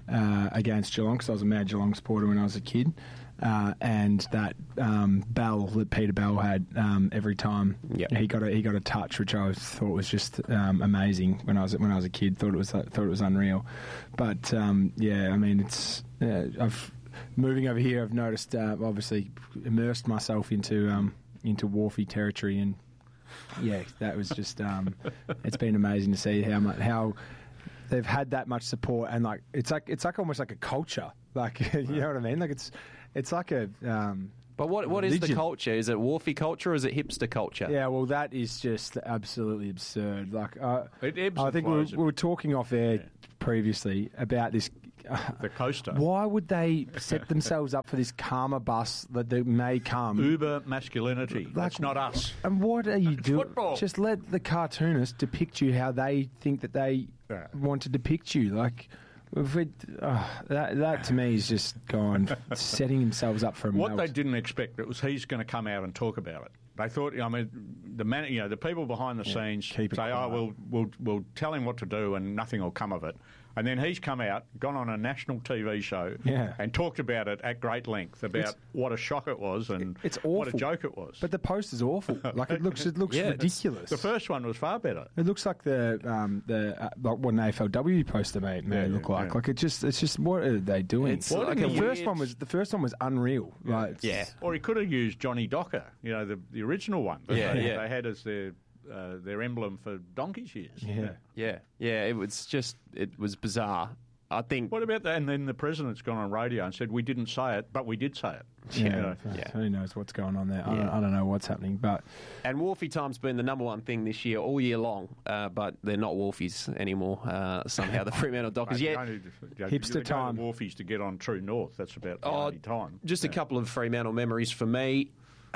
uh, against Geelong, because I was a mad Geelong supporter when I was a kid. Uh, and that um, bell that Peter Bell had um, every time yep. he got a he got a touch, which I thought was just um, amazing when I was when I was a kid. Thought it was thought it was unreal. But um, yeah, I mean, it's uh, I've moving over here. I've noticed, uh, obviously, immersed myself into um, into Wharfie territory, and yeah, that was just um, it's been amazing to see how much how they've had that much support, and like it's like it's like almost like a culture, like you know what I mean, like it's. It's like a. Um, but what what religion. is the culture? Is it Wharfie culture or is it hipster culture? Yeah, well, that is just absolutely absurd. Like, uh, it ebbs I and think we were, flows. we were talking off air yeah. previously about this. Uh, the coaster. Why would they set themselves up for this karma bus that they may come? Uber masculinity. Like, that's not us. And what are you doing? Football. Just let the cartoonists depict you how they think that they yeah. want to depict you. Like. If we, uh, that, that to me is just gone, setting themselves up for a What melt. they didn't expect it was he's going to come out and talk about it. They thought, I mean, the man, you know, the people behind the yeah, scenes say, "Oh, we'll we'll we'll tell him what to do, and nothing will come of it." And then he's come out, gone on a national T V show, yeah. and talked about it at great length about it's, what a shock it was and it's awful. what a joke it was. But the poster's awful. Like it looks, it looks yeah, ridiculous. The first one was far better. It looks like the um, the uh, like what an A F L W poster may, may yeah, look like. Yeah. Like it just, it's just what are they doing? It's well, like the a first weird... one was the first one was unreal. Yeah. Like, yeah. Or he could have used Johnny Docker, you know, the the original one. That yeah, they, yeah. they had as their uh, their emblem for donkey's years. Yeah, yeah, yeah. It was just, it was bizarre. I think. What about that? And then the president's gone on radio and said we didn't say it, but we did say it. Yeah, you know? yeah. Who knows what's going on there? I, yeah. don't, I don't know what's happening, but and Wharfie time's been the number one thing this year, all year long. Uh, but they're not Wharfies anymore. Uh, somehow the Fremantle Dockers. Mate, yeah, you to, you hipster time. Go to Wharfies to get on True North. That's about the oh, only time. Just yeah. a couple of Fremantle memories for me.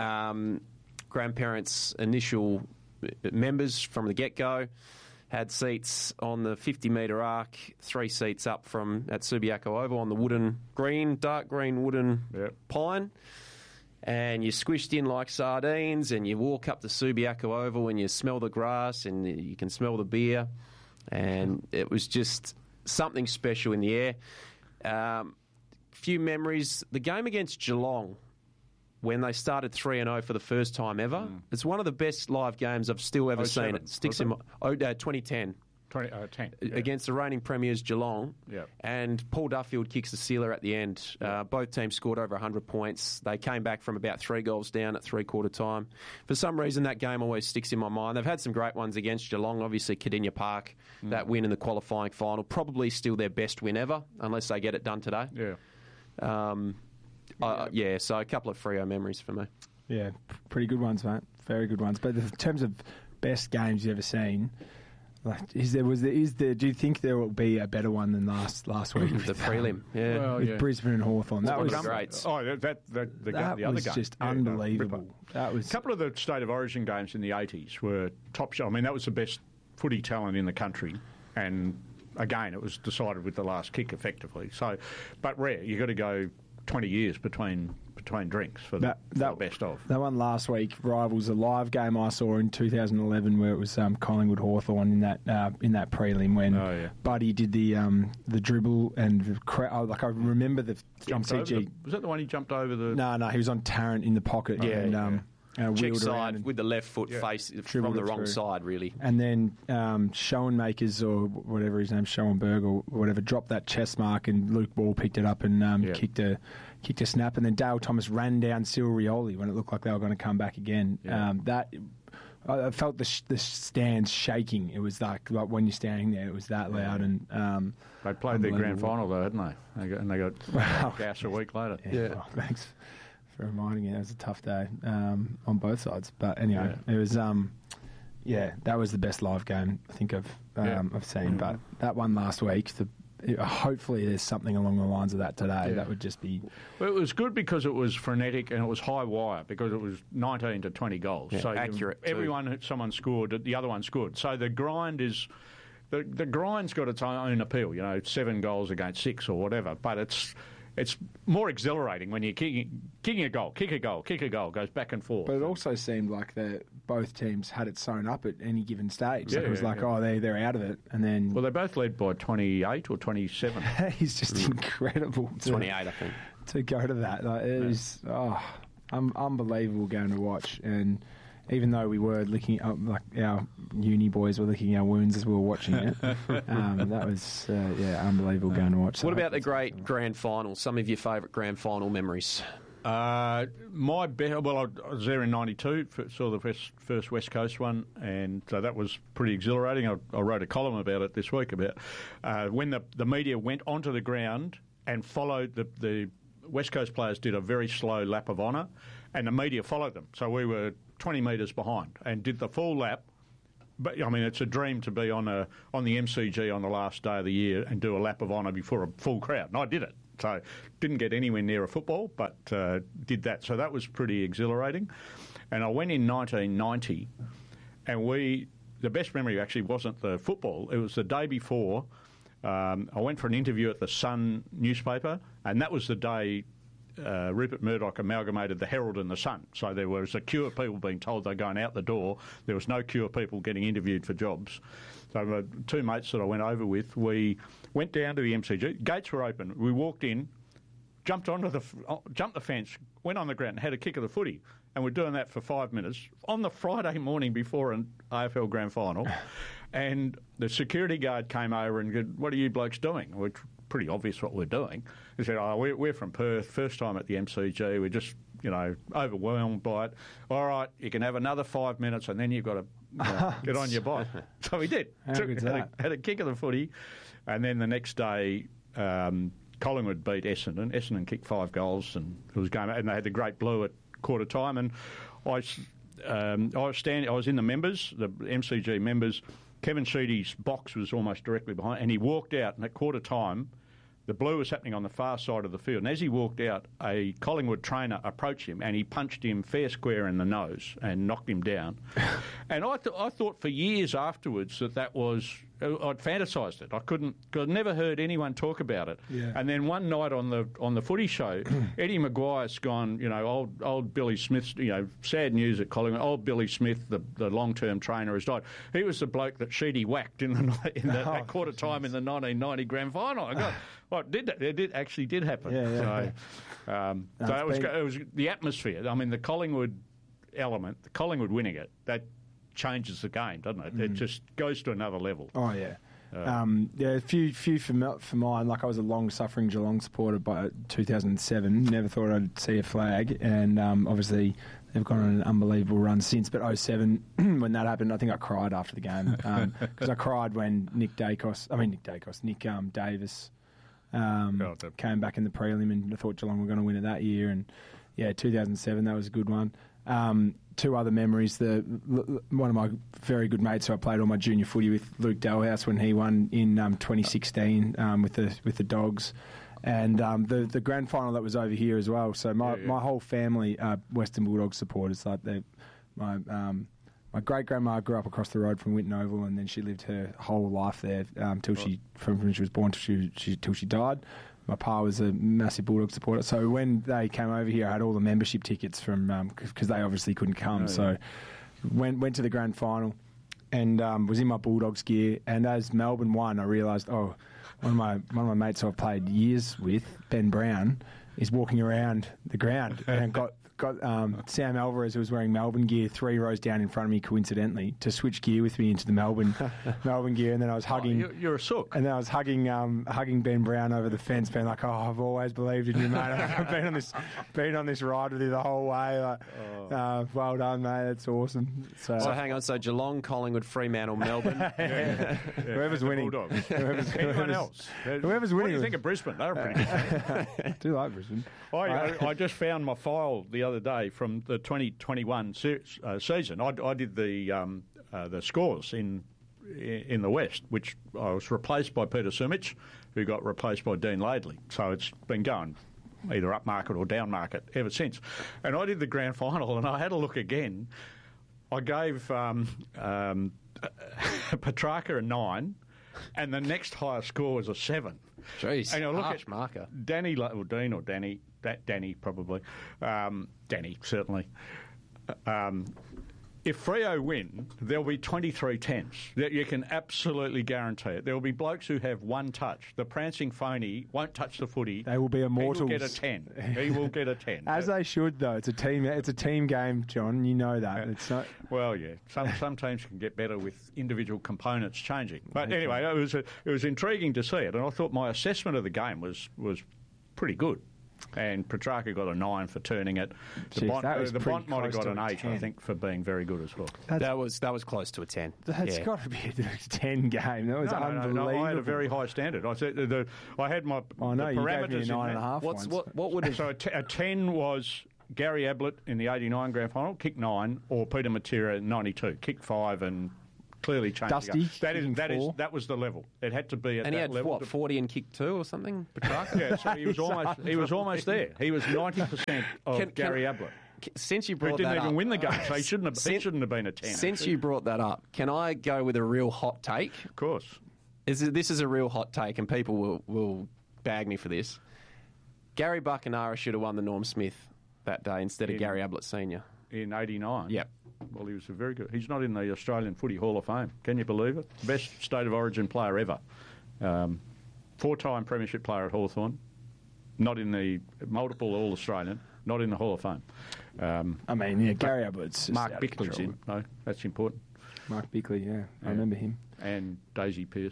Um, grandparents' initial members from the get-go. Had seats on the fifty metre arc, three seats up from at Subiaco Oval on the wooden green, dark green wooden yep. pine. And you squished in like sardines and you walk up to Subiaco Oval and you smell the grass and you can smell the beer. And it was just something special in the air. Um, few memories. The game against Geelong, when they started three and oh for the first time ever. Mm. It's one of the best live games I've still ever oh seen. seven, It sticks in my... Oh, uh, twenty ten. twenty, uh, ten, yeah. Against the reigning premiers Geelong. Yeah. And Paul Duffield kicks the sealer at the end. Uh, both teams scored over one hundred points. They came back from about three goals down at three-quarter time. For some reason, that game always sticks in my mind. They've had some great ones against Geelong. Obviously, Cardinia Park, mm. that win in the qualifying final. Probably still their best win ever, unless they get it done today. Yeah. Um, uh, yeah, so a couple of Freo memories for me. Yeah, pretty good ones, mate. Very good ones. But in terms of best games you've ever seen, like, is there was there is there? Do you think there will be a better one than last last week? the prelim, yeah, well, with yeah. Brisbane and Hawthorn. That was great. Oh, that that, that the, that the other was game. just yeah, unbelievable. No, that was a couple of the State of Origin games in the eighties were top show. I mean, that was the best footy talent in the country, and again, it was decided with the last kick, effectively. So, but rare. You got to go twenty years between between drinks for that, the, that for the best of. That one last week, Rivals, a live game I saw in two thousand eleven where it was um, Collingwood Hawthorn in that uh, in that prelim when oh, yeah. Buddy did the um, the dribble and the cra- oh, like I remember the on C G. The, was that the one he jumped over the? No, no, he was on Tarrant in the pocket yeah, and. Um, yeah. Uh, Check wheeled side around with the left foot yeah. face from the wrong through. side, really. And then um, Schoenmakers or whatever his name, Schoenberg or whatever, dropped that chest mark, and Luke Ball picked it up and um, yeah. kicked a kicked a snap. And then Dale Thomas ran down Cyril Rioli when it looked like they were going to come back again. Yeah. Um, that I felt the sh- the stands shaking. It was like, like when you're standing there, it was that loud. Yeah. And um, they played their grand final though, hadn't they? they got, and they got wow. gas a week later. Yeah, yeah. Well, thanks for reminding me. It was a tough day um, on both sides, but anyway, yeah. it was. Um, yeah, that was the best live game I think I've um, yeah. I've seen. Mm-hmm. But that one last week, the, it, hopefully there's something along the lines of that today. Yeah. That would just be. Well, it was good because it was frenetic and it was high wire because it was nineteen to twenty goals. Yeah, so accurate. Everyone, too. someone scored, the other one scored. So the grind is. The, the grind's got its own appeal, you know, seven goals against six or whatever, but it's it's more exhilarating when you're kicking, kicking a goal, kick a goal, kick a goal, goes back and forth. But it also seemed like the, both teams had it sewn up at any given stage. Yeah, like it was yeah, like, yeah. oh, they, they're out of it. And then... Well, they both led by twenty-eight or twenty-seven. He's just incredible. To, twenty-eight, I think. To go to that. Like, it Yeah. was oh, um, unbelievable game to watch. And even though we were licking up, like our uni boys were licking our wounds as we were watching it, um, that was, uh, yeah, unbelievable game to watch. So What about the great grand final? Some of your favourite grand final memories? Uh, my be- well, I was there in ninety-two, f- saw the first, first West Coast one, and so that was pretty exhilarating. I, I wrote a column about it this week about uh, when the, the media went onto the ground and followed the, the West Coast players did a very slow lap of honour, and the media followed them. So we were twenty metres behind and did the full lap. But I mean, it's a dream to be on a on the M C G on the last day of the year and do a lap of honour before a full crowd. And I did it. So didn't get anywhere near a football, but uh, did that. So that was pretty exhilarating. And I went in nineteen ninety, and we the best memory actually wasn't the football. It was the day before. Um, I went for an interview at the Sun newspaper, and that was the day uh, Rupert Murdoch amalgamated the Herald and the Sun. So there was a queue of people being told they're going out the door. There was no queue of people getting interviewed for jobs. So uh, two mates that I went over with, we went down to the M C G. Gates were open. We walked in, jumped onto the jumped the fence, went on the ground, and had a kick of the footy. And we're doing that for five minutes on the Friday morning before an A F L Grand Final. And the security guard came over and said, "What are you blokes doing?" Which pretty obvious what we're doing. He said, "Oh, we're, we're from Perth, first time at the M C G. We're just, you know, overwhelmed by it. All right, you can have another five minutes and then you've got to you know, get on your bike." So we did. How Took, good's had, that? a, had a kick of the footy. And then the next day, um, Collingwood beat Essendon. Essendon kicked five goals and it was going, and they had the great blue at quarter time. And I, um, I was standing, I was in the members, the M C G members. Kevin Sheedy's box was almost directly behind, and he walked out, and at quarter time, the blue was happening on the far side of the field. And as he walked out, a Collingwood trainer approached him, and he punched him fair square in the nose and knocked him down. And I, th- I thought for years afterwards that that was, I'd fantasised it. I couldn't, cause I'd never heard anyone talk about it. Yeah. And then one night on the on the footy show, Eddie Maguire's gone, you know, old old Billy Smith's, you know, sad news at Collingwood. Old Billy Smith, the, the long-term trainer, has died. He was the bloke that Sheedy whacked in the in the, Oh, at quarter time in the nineteen ninety grand final. I got, well, it did it did actually did happen. Yeah, yeah. So, um, No, so it's it was been- it was the atmosphere. I mean, the Collingwood element, the Collingwood winning it, that changes the game, doesn't it? It Mm. just goes to another level. Oh, yeah. Uh, Um, yeah, a few, few for, mi- for mine. Like I was a long-suffering Geelong supporter by two thousand seven. Never thought I'd see a flag, and um, obviously they've gone on an unbelievable run since. But oh seven, when that happened, I think I cried after the game because I cried when Nick Dacos, I mean Nick Dacos, Nick um, Davis um, Oh, the- came back in the prelim, and I thought Geelong were going to win it that year. And yeah, two thousand seven, that was a good one. Um, two other memories. The one of my very good mates who I played all my junior footy with, Luke Dalhouse, when he won in um, twenty sixteen um, with the with the Dogs, and um, the the grand final that was over here as well. So my, Yeah, yeah. my whole family are Western Bulldogs supporters. Like they, my um, my great grandma grew up across the road from Winton Oval, and then she lived her whole life there um, till she from when she was born till she, she till she died. My pa was a massive Bulldog supporter, so when they came over here, I had all the membership tickets from because they obviously couldn't come. Oh, yeah. So went went to the grand final and um, was in my Bulldogs gear. And as Melbourne won, I realised, oh, one of my one of my mates who I've played years with, Ben Brown, is walking around the ground and got. Got um, Sam Alvarez, who was wearing Melbourne gear, three rows down in front of me, coincidentally, to switch gear with me into the Melbourne Melbourne gear, and then I was hugging. you're, you're a sook. And then I was hugging um, hugging Ben Brown over the fence, being like, "Oh, I've always believed in you, mate. I've been on this been on this ride with you the whole way. Like, uh, well done, mate. That's awesome." So, So hang on, so Geelong, Collingwood, Fremantle, Melbourne. Yeah. Whoever's the winning. Bulldogs. Whoever's, Anyone whoever's- else? Whoever's What winning. do you think of Brisbane? They're pretty good. I do like Brisbane. I, I, I just found my file the other day from the twenty twenty-one se- uh, season. I, I did the um, uh, the scores in in the West, which I was replaced by Peter Sumich, who got replaced by Dean Laidley. So it's been going either up market or down market ever since. And I did the grand final, and I had a look again. I gave um, um, Petrarca a nine, and the next highest score was a seven. Jeez, and I look harsh at marker. Danny, or Dean or Danny, that Danny probably, um, Danny certainly. Um, if Freo win, there'll be twenty-three tens. That you can absolutely guarantee it. There will be blokes who have one touch. The prancing phony won't touch the footy. They will be immortals. He will get a ten. He will get a ten. As they should, though. It's a team. It's a team game, John. You know that. It's not. Well, yeah. Some some teams can get better with individual components changing. But anyway, it was a, it was intriguing to see it, and I thought my assessment of the game was was pretty good. And Petrarca got a nine for turning it. The Jeez, Bont, that was uh, the pretty Bont might have close got to an a eight, ten. I think, for being very good as well. That's, that was that was close to a ten. That's yeah. got to be a ten game. That was no, no, unbelievable. No, no, I had a very high standard. I said the, the I had my I know, the you parameters gave me a nine in and a there. half What's once. what? What would have? So a, t- a ten was Gary Ablett in the eighty-nine grand final, kicked nine, or Peter Matera in ninety-two, kicked five and clearly changed Dusty, the game. That is that is four. that was the level. It had to be at and he that had level. what to- forty and kick two or something. Petrarca. Yeah, so he was almost he was almost there. He was ninety percent of Can- can- Gary Ablett. Since you Who brought didn't that even up, win the game, so he shouldn't have, he Since- shouldn't have been a ten. Since actually. you brought that up, can I go with a real hot take? Of course. Is it, this is a real hot take, and people will, will bag me for this. Gary Buckenara should have won the Norm Smith that day instead of In- Gary Ablett Senior In eighty-nine? Yep. Well, he was a very good. He's not in the Australian Footy Hall of Fame. Can you believe it? Best state of origin player ever. Um, four-time premiership player at Hawthorn. Not in the multiple All-Australian. Not in the Hall of Fame. Um, I mean, yeah, Gary Ablett's just Mark out of Bickley's control. in. No, that's important. Mark Bickley, yeah, I Yeah. remember him. And Daisy Pearce.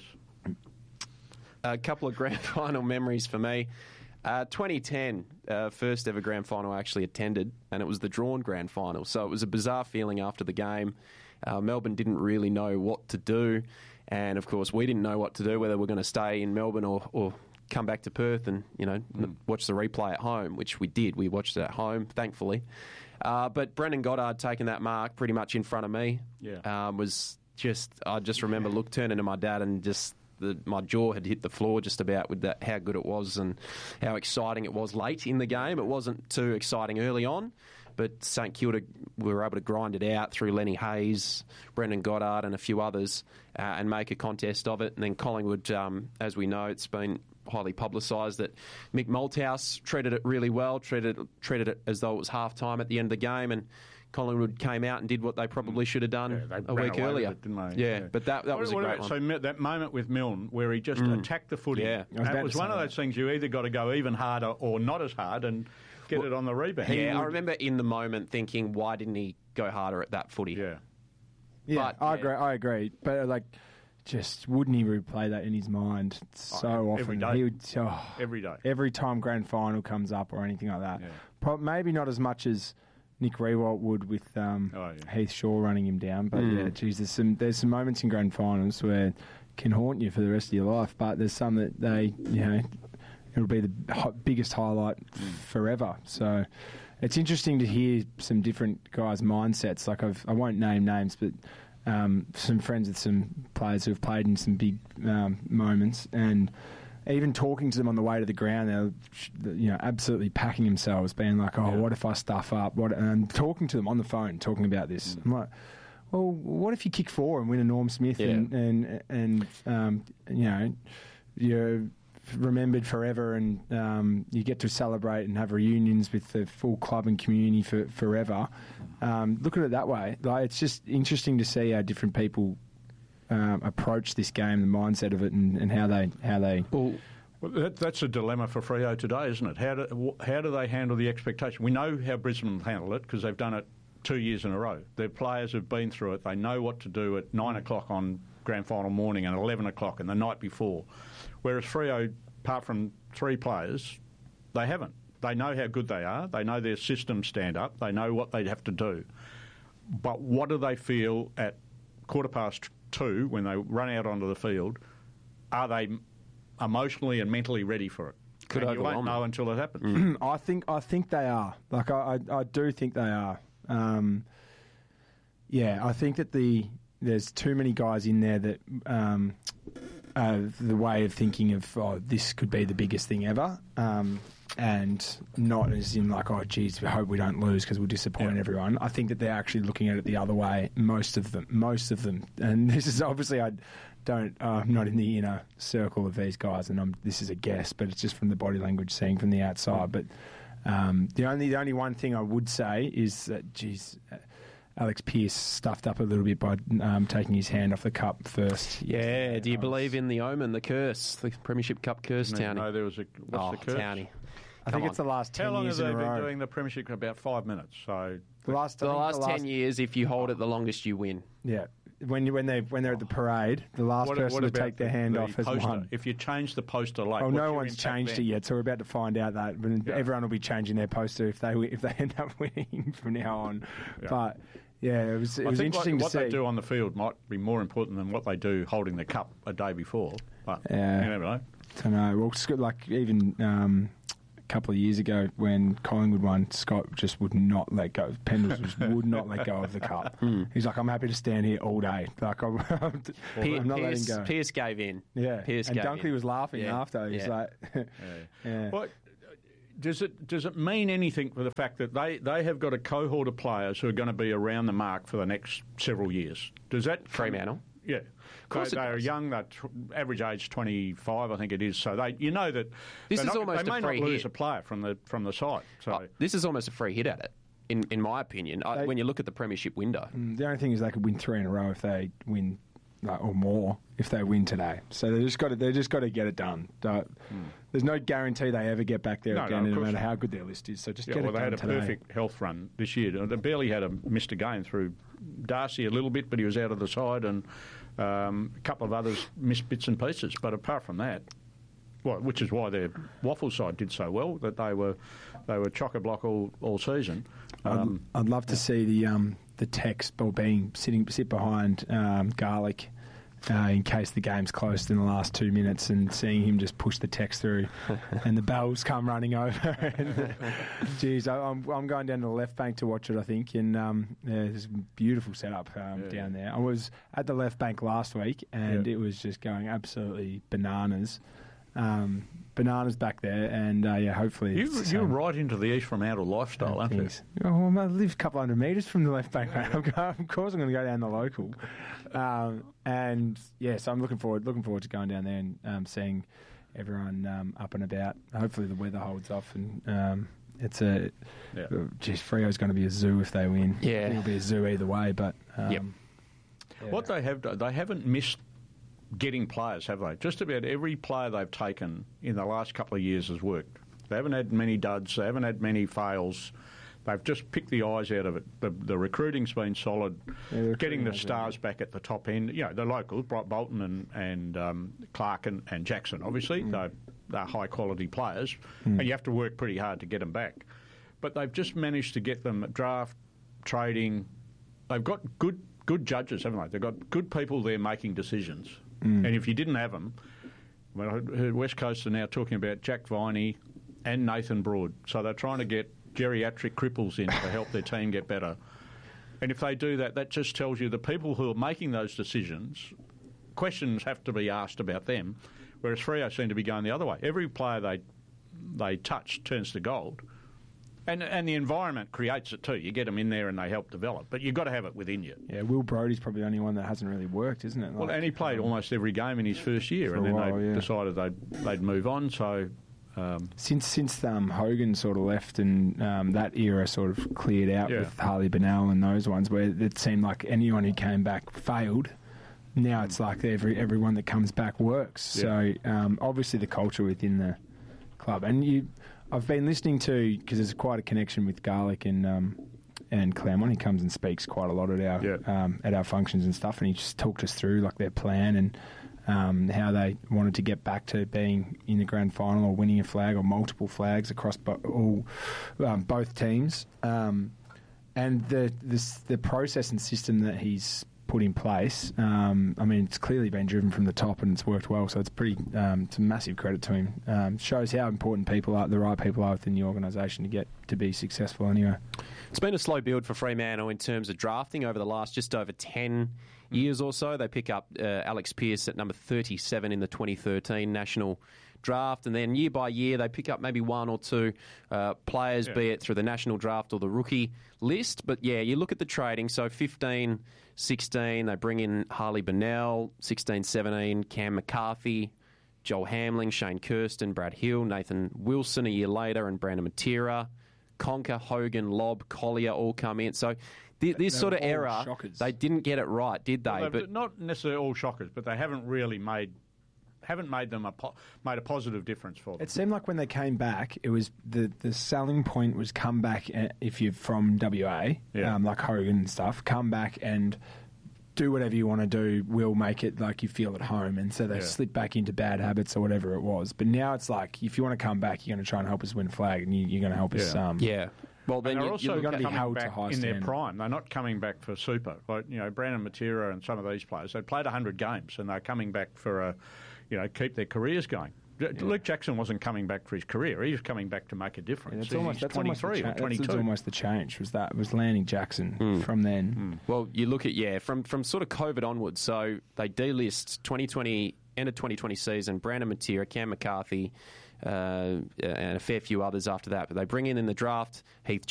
A couple of grand final memories for me. Uh, twenty ten, uh, first ever grand final I actually attended, and it was the drawn grand final. So it was a bizarre feeling after the game. Uh, Melbourne didn't really know what to do, and of course we didn't know what to do, whether we're going to stay in Melbourne or, or come back to Perth and you know mm. watch the replay at home, which we did. We watched it at home, thankfully. Uh, but Brendan Goddard taking that mark pretty much in front of me Yeah. um, was just. I just remember look turning to my dad and just. The, my jaw had hit the floor just about with that, how good it was and how exciting it was late in the game. It wasn't too exciting early on, but St Kilda were able to grind it out through Lenny Hayes, Brendan Goddard and a few others uh, and make a contest of it. And then Collingwood, um, as we know, it's been highly publicised that Mick Malthouse treated it really well, treated, treated it as though it was half-time at the end of the game, and Collingwood came out and did what they probably should have done Yeah, they a ran week away with earlier. it, didn't they? Yeah, Yeah. but that, that What- was a what great about- one. So mi- that moment with Milne where he just Mm. attacked the footy. Yeah. I was That about was to one say of that. those things you either got to go even harder or not as hard and get Well, it on the rebound. He Yeah, I would- remember in the moment thinking, why didn't he go harder at that footy? Yeah. Yeah, But, I yeah. agree. I agree. But uh, like, just wouldn't he replay that in his mind so Oh, often? every day. He would oh, Every day. every time grand final comes up or anything like that. Yeah. Pro- maybe not as much as Nick Rewalt would with um, Oh, yeah. Heath Shaw running him down. But Mm. yeah, geez, there's some there's some moments in grand finals where it can haunt you for the rest of your life. But there's some that they, you know, it'll be the hi- biggest highlight forever. So it's interesting to hear some different guys' mindsets. Like I've, I won't name names, but um, some friends with some players who have played in some big um, moments, and even talking to them on the way to the ground, they're you know absolutely packing themselves, being like, "Oh, Yeah. what if I stuff up?" What? And talking to them on the phone, talking about this. Mm. I'm like, well, what if you kick four and win a Norm Smith Yeah. and and and um, you know you're remembered forever, and um, you get to celebrate and have reunions with the full club and community for forever. Um, look at it that way. Like, it's just interesting to see how different people um, approach this game, the mindset of it, and, and how they how they. Well, that, that's a dilemma for Freo today, isn't it? How do, how do they handle the expectation? We know how Brisbane handle it because they've done it two years in a row. Their players have been through it. They know what to do at nine o'clock on grand final morning and eleven o'clock and the night before. Whereas Freo, apart from three players, they haven't. They know how good they are. They know their systems stand up. They know what they have to do. But what do they feel at quarter past two when they run out onto the field? Are they emotionally and mentally ready for it? Could and you won't overwhelm know them. until it happens. I think I think they are. Like I, I, I do think they are. Um, yeah, I think that the there's too many guys in there that um, uh, the way of thinking of oh, this could be the biggest thing ever, um, and not as in like oh geez, we hope we don't lose because we'll disappoint Yeah. everyone. I think that they're actually looking at it the other way. Most of them, most of them, and this is obviously I don't. Uh, I'm not in the inner circle of these guys, and I'm, this is a guess, but it's just from the body language, seeing from the outside. But um, the only the only one thing I would say is that, geez, uh, Alex Pearce stuffed up a little bit by um, taking his hand off the cup first. Yeah. Do you believe in the omen, the curse, the Premiership Cup curse, No, Townie? no, there was a what's oh, the curse? Townie. I think Come it's on. the last ten How long years have they in a been row. doing the Premiership? About five minutes. So The last, The I think last the ten years, if you hold it the longest, you win. Yeah, when you, when they when they're at the parade, the last what, person what to about take their the- hand the off has poster? won. If you change the poster late, Oh, what's no your one's impact changed then? it yet, so we're about to find out that. But Yeah. everyone will be changing their poster if they if they end up winning from now on. Yeah. But yeah, it was it I was think interesting what, to what see. they do on the field might be more important than what they do holding the cup a day before. But Yeah. you never know. I don't know. Well, Scott, like even um, a couple of years ago when Collingwood won, Scott just would not let go. Pendles just would not let go of the cup. He's like, I'm happy to stand here all day. Like I'm, I'm Pier- not Pierce, letting go. Pierce gave in. Yeah, Pierce and gave Dunkley in. was laughing Yeah. after. He's Yeah. like, yeah. What does it does it mean anything for the fact that they, they have got a cohort of players who are going to be around the mark for the next several years? Does that Fremantle? Yeah, Of course they, it they are does. young. They're tw- average age twenty-five, I think it is. So they, you know that This they're is not- almost they a may free not lose hit. a player from the from the side. So Oh, this is almost a free hit at it, in in my opinion. I, They- when you look at the Premiership window, Mm, The only thing is they could win three in a row if they win, like, or more if they win today. So they just got to they just got to get it done. Don't- There's no guarantee they ever get back there No, no, again, of no course matter not. how good their list is. So just yeah, get well, it they done had a today. perfect health run this year. They barely had a missed a game through Darcy a little bit, but he was out of the side, and um, a couple of others missed bits and pieces. But apart from that, well, which is why their waffle side did so well, that they were they were chock a block all all season. Um, I'd, I'd love to see the um, the text or being sitting sit behind um, Garlic. Uh, in case the game's closed in the last two minutes, and seeing him just push the text through, and the bells come running over. and, geez, I, I'm I'm going down to the left bank to watch it. I think, and um, yeah, there's a beautiful setup um, Yeah. down there. I was at the left bank last week, and Yeah. it was just going absolutely bananas. Um, bananas back there, and uh, yeah, hopefully you, it's, you're um, right into the East Fremantle lifestyle, aren't you? things. Oh, well, I live a couple hundred metres from the left bank, mate. I'm going, of course, I'm going to go down the local. Um, and yeah, so I'm looking forward, looking forward to going down there and um, seeing everyone um, up and about. Hopefully, the weather holds off, and um, it's a. Yeah. Geez, Freo's going to be a zoo if they win. Yeah. It'll be a zoo either way. But um, Yep. yeah. What they have done, they haven't missed getting players, have they? Just about every player they've taken in the last couple of years has worked. They haven't had many duds. They haven't had many fails. They've just picked the eyes out of it. The, the recruiting's been solid. Yeah, the recruiting Getting the has been stars back at the top end. You know, the locals, Bright Bolton and, and um, Clark and, and Jackson, obviously. Mm. They're, they're high-quality players, and you have to work pretty hard to get them back. But they've just managed to get them at draft, trading. They've got good good judges, haven't they? They've got good people there making decisions. Mm. And if you didn't have them, well, I heard West Coast are now talking about Jack Viney and Nathan Broad. So they're trying to get geriatric cripples in to help their team get better. And if they do that, that just tells you the people who are making those decisions, questions have to be asked about them, whereas Freo seem to be going the other way. Every player they they touch turns to gold. And and the environment creates it too. You get them in there and they help develop. But you've got to have it within you. Yeah, Will Brodie's probably the only one that hasn't really worked, isn't it? Well, Like, and he played um, almost every game in his first year, for and a then while, they yeah. decided they'd they'd move on. So um, Since since um, Hogan sort of left and um, that era sort of cleared out Yeah. with Harley Bennell and those ones, where it seemed like anyone who came back failed. Now it's like every everyone that comes back works. Yeah. So um, obviously the culture within the club, and you, I've been listening to, because there's quite a connection with Garlic and um, and Claremont. He comes and speaks quite a lot at our Yeah. um, at our functions and stuff, and he just talked us through like their plan and um, how they wanted to get back to being in the grand final or winning a flag or multiple flags across bo- all um, both teams, um, and the this, the process and system that he's put in place. Um, I mean, it's clearly been driven from the top and it's worked well. So it's pretty, um, it's a massive credit to him. Um, shows how important people are, the right people are within the organisation to get to be successful. Anyway, it's been a slow build for Fremantle in terms of drafting over the last just over ten years or so. They pick up uh, Alex Pearce at number thirty-seven in the twenty thirteen National draft, and then year by year they pick up maybe one or two uh, players, Yeah. be it through the national draft or the rookie list. But yeah, you look at the trading. So fifteen, sixteen, they bring in Harley Bennell. sixteen, seventeen, Cam McCarthy, Joel Hamling, Shane Kirsten, Brad Hill, Nathan Wilson a year later, and Brandon Matera. Conker, Hogan, Lobb, Collier all come in. So th- this They sort of were all era, shockers. they didn't get it right, did they? Well, but not necessarily all shockers, but they haven't really made haven't made them a po- made a positive difference for them. It seemed like when they came back, it was the, the selling point was come back uh, if you're from W A, Yeah. um, like Hogan and stuff, come back and do whatever you want to do. We'll make it like you feel at home. And so they Yeah. slip back into bad habits or whatever it was. But now it's like, if you want to come back, you're going to try and help us win flag, and you, you're going to help us. Yeah. Um, yeah. Well, then And they're you, also you gotta be coming held to back high in their standard. prime. They're not coming back for super. Like, you know, Brandon Matera and some of these players, they played one hundred games and they're coming back for a, you know, keep their careers going. Yeah. Luke Jackson wasn't coming back for his career. He was coming back to make a difference. That's He's almost, that's almost the twenty-three cha- or twenty-two. That's almost the change. Was that was landing Jackson Mm. from then? Well, you look at, yeah, from, from sort of COVID onwards. So they delist twenty twenty, end of twenty twenty season, Brandon Matera, Cam McCarthy, uh, and a fair few others after that. But they bring in in the draft Heath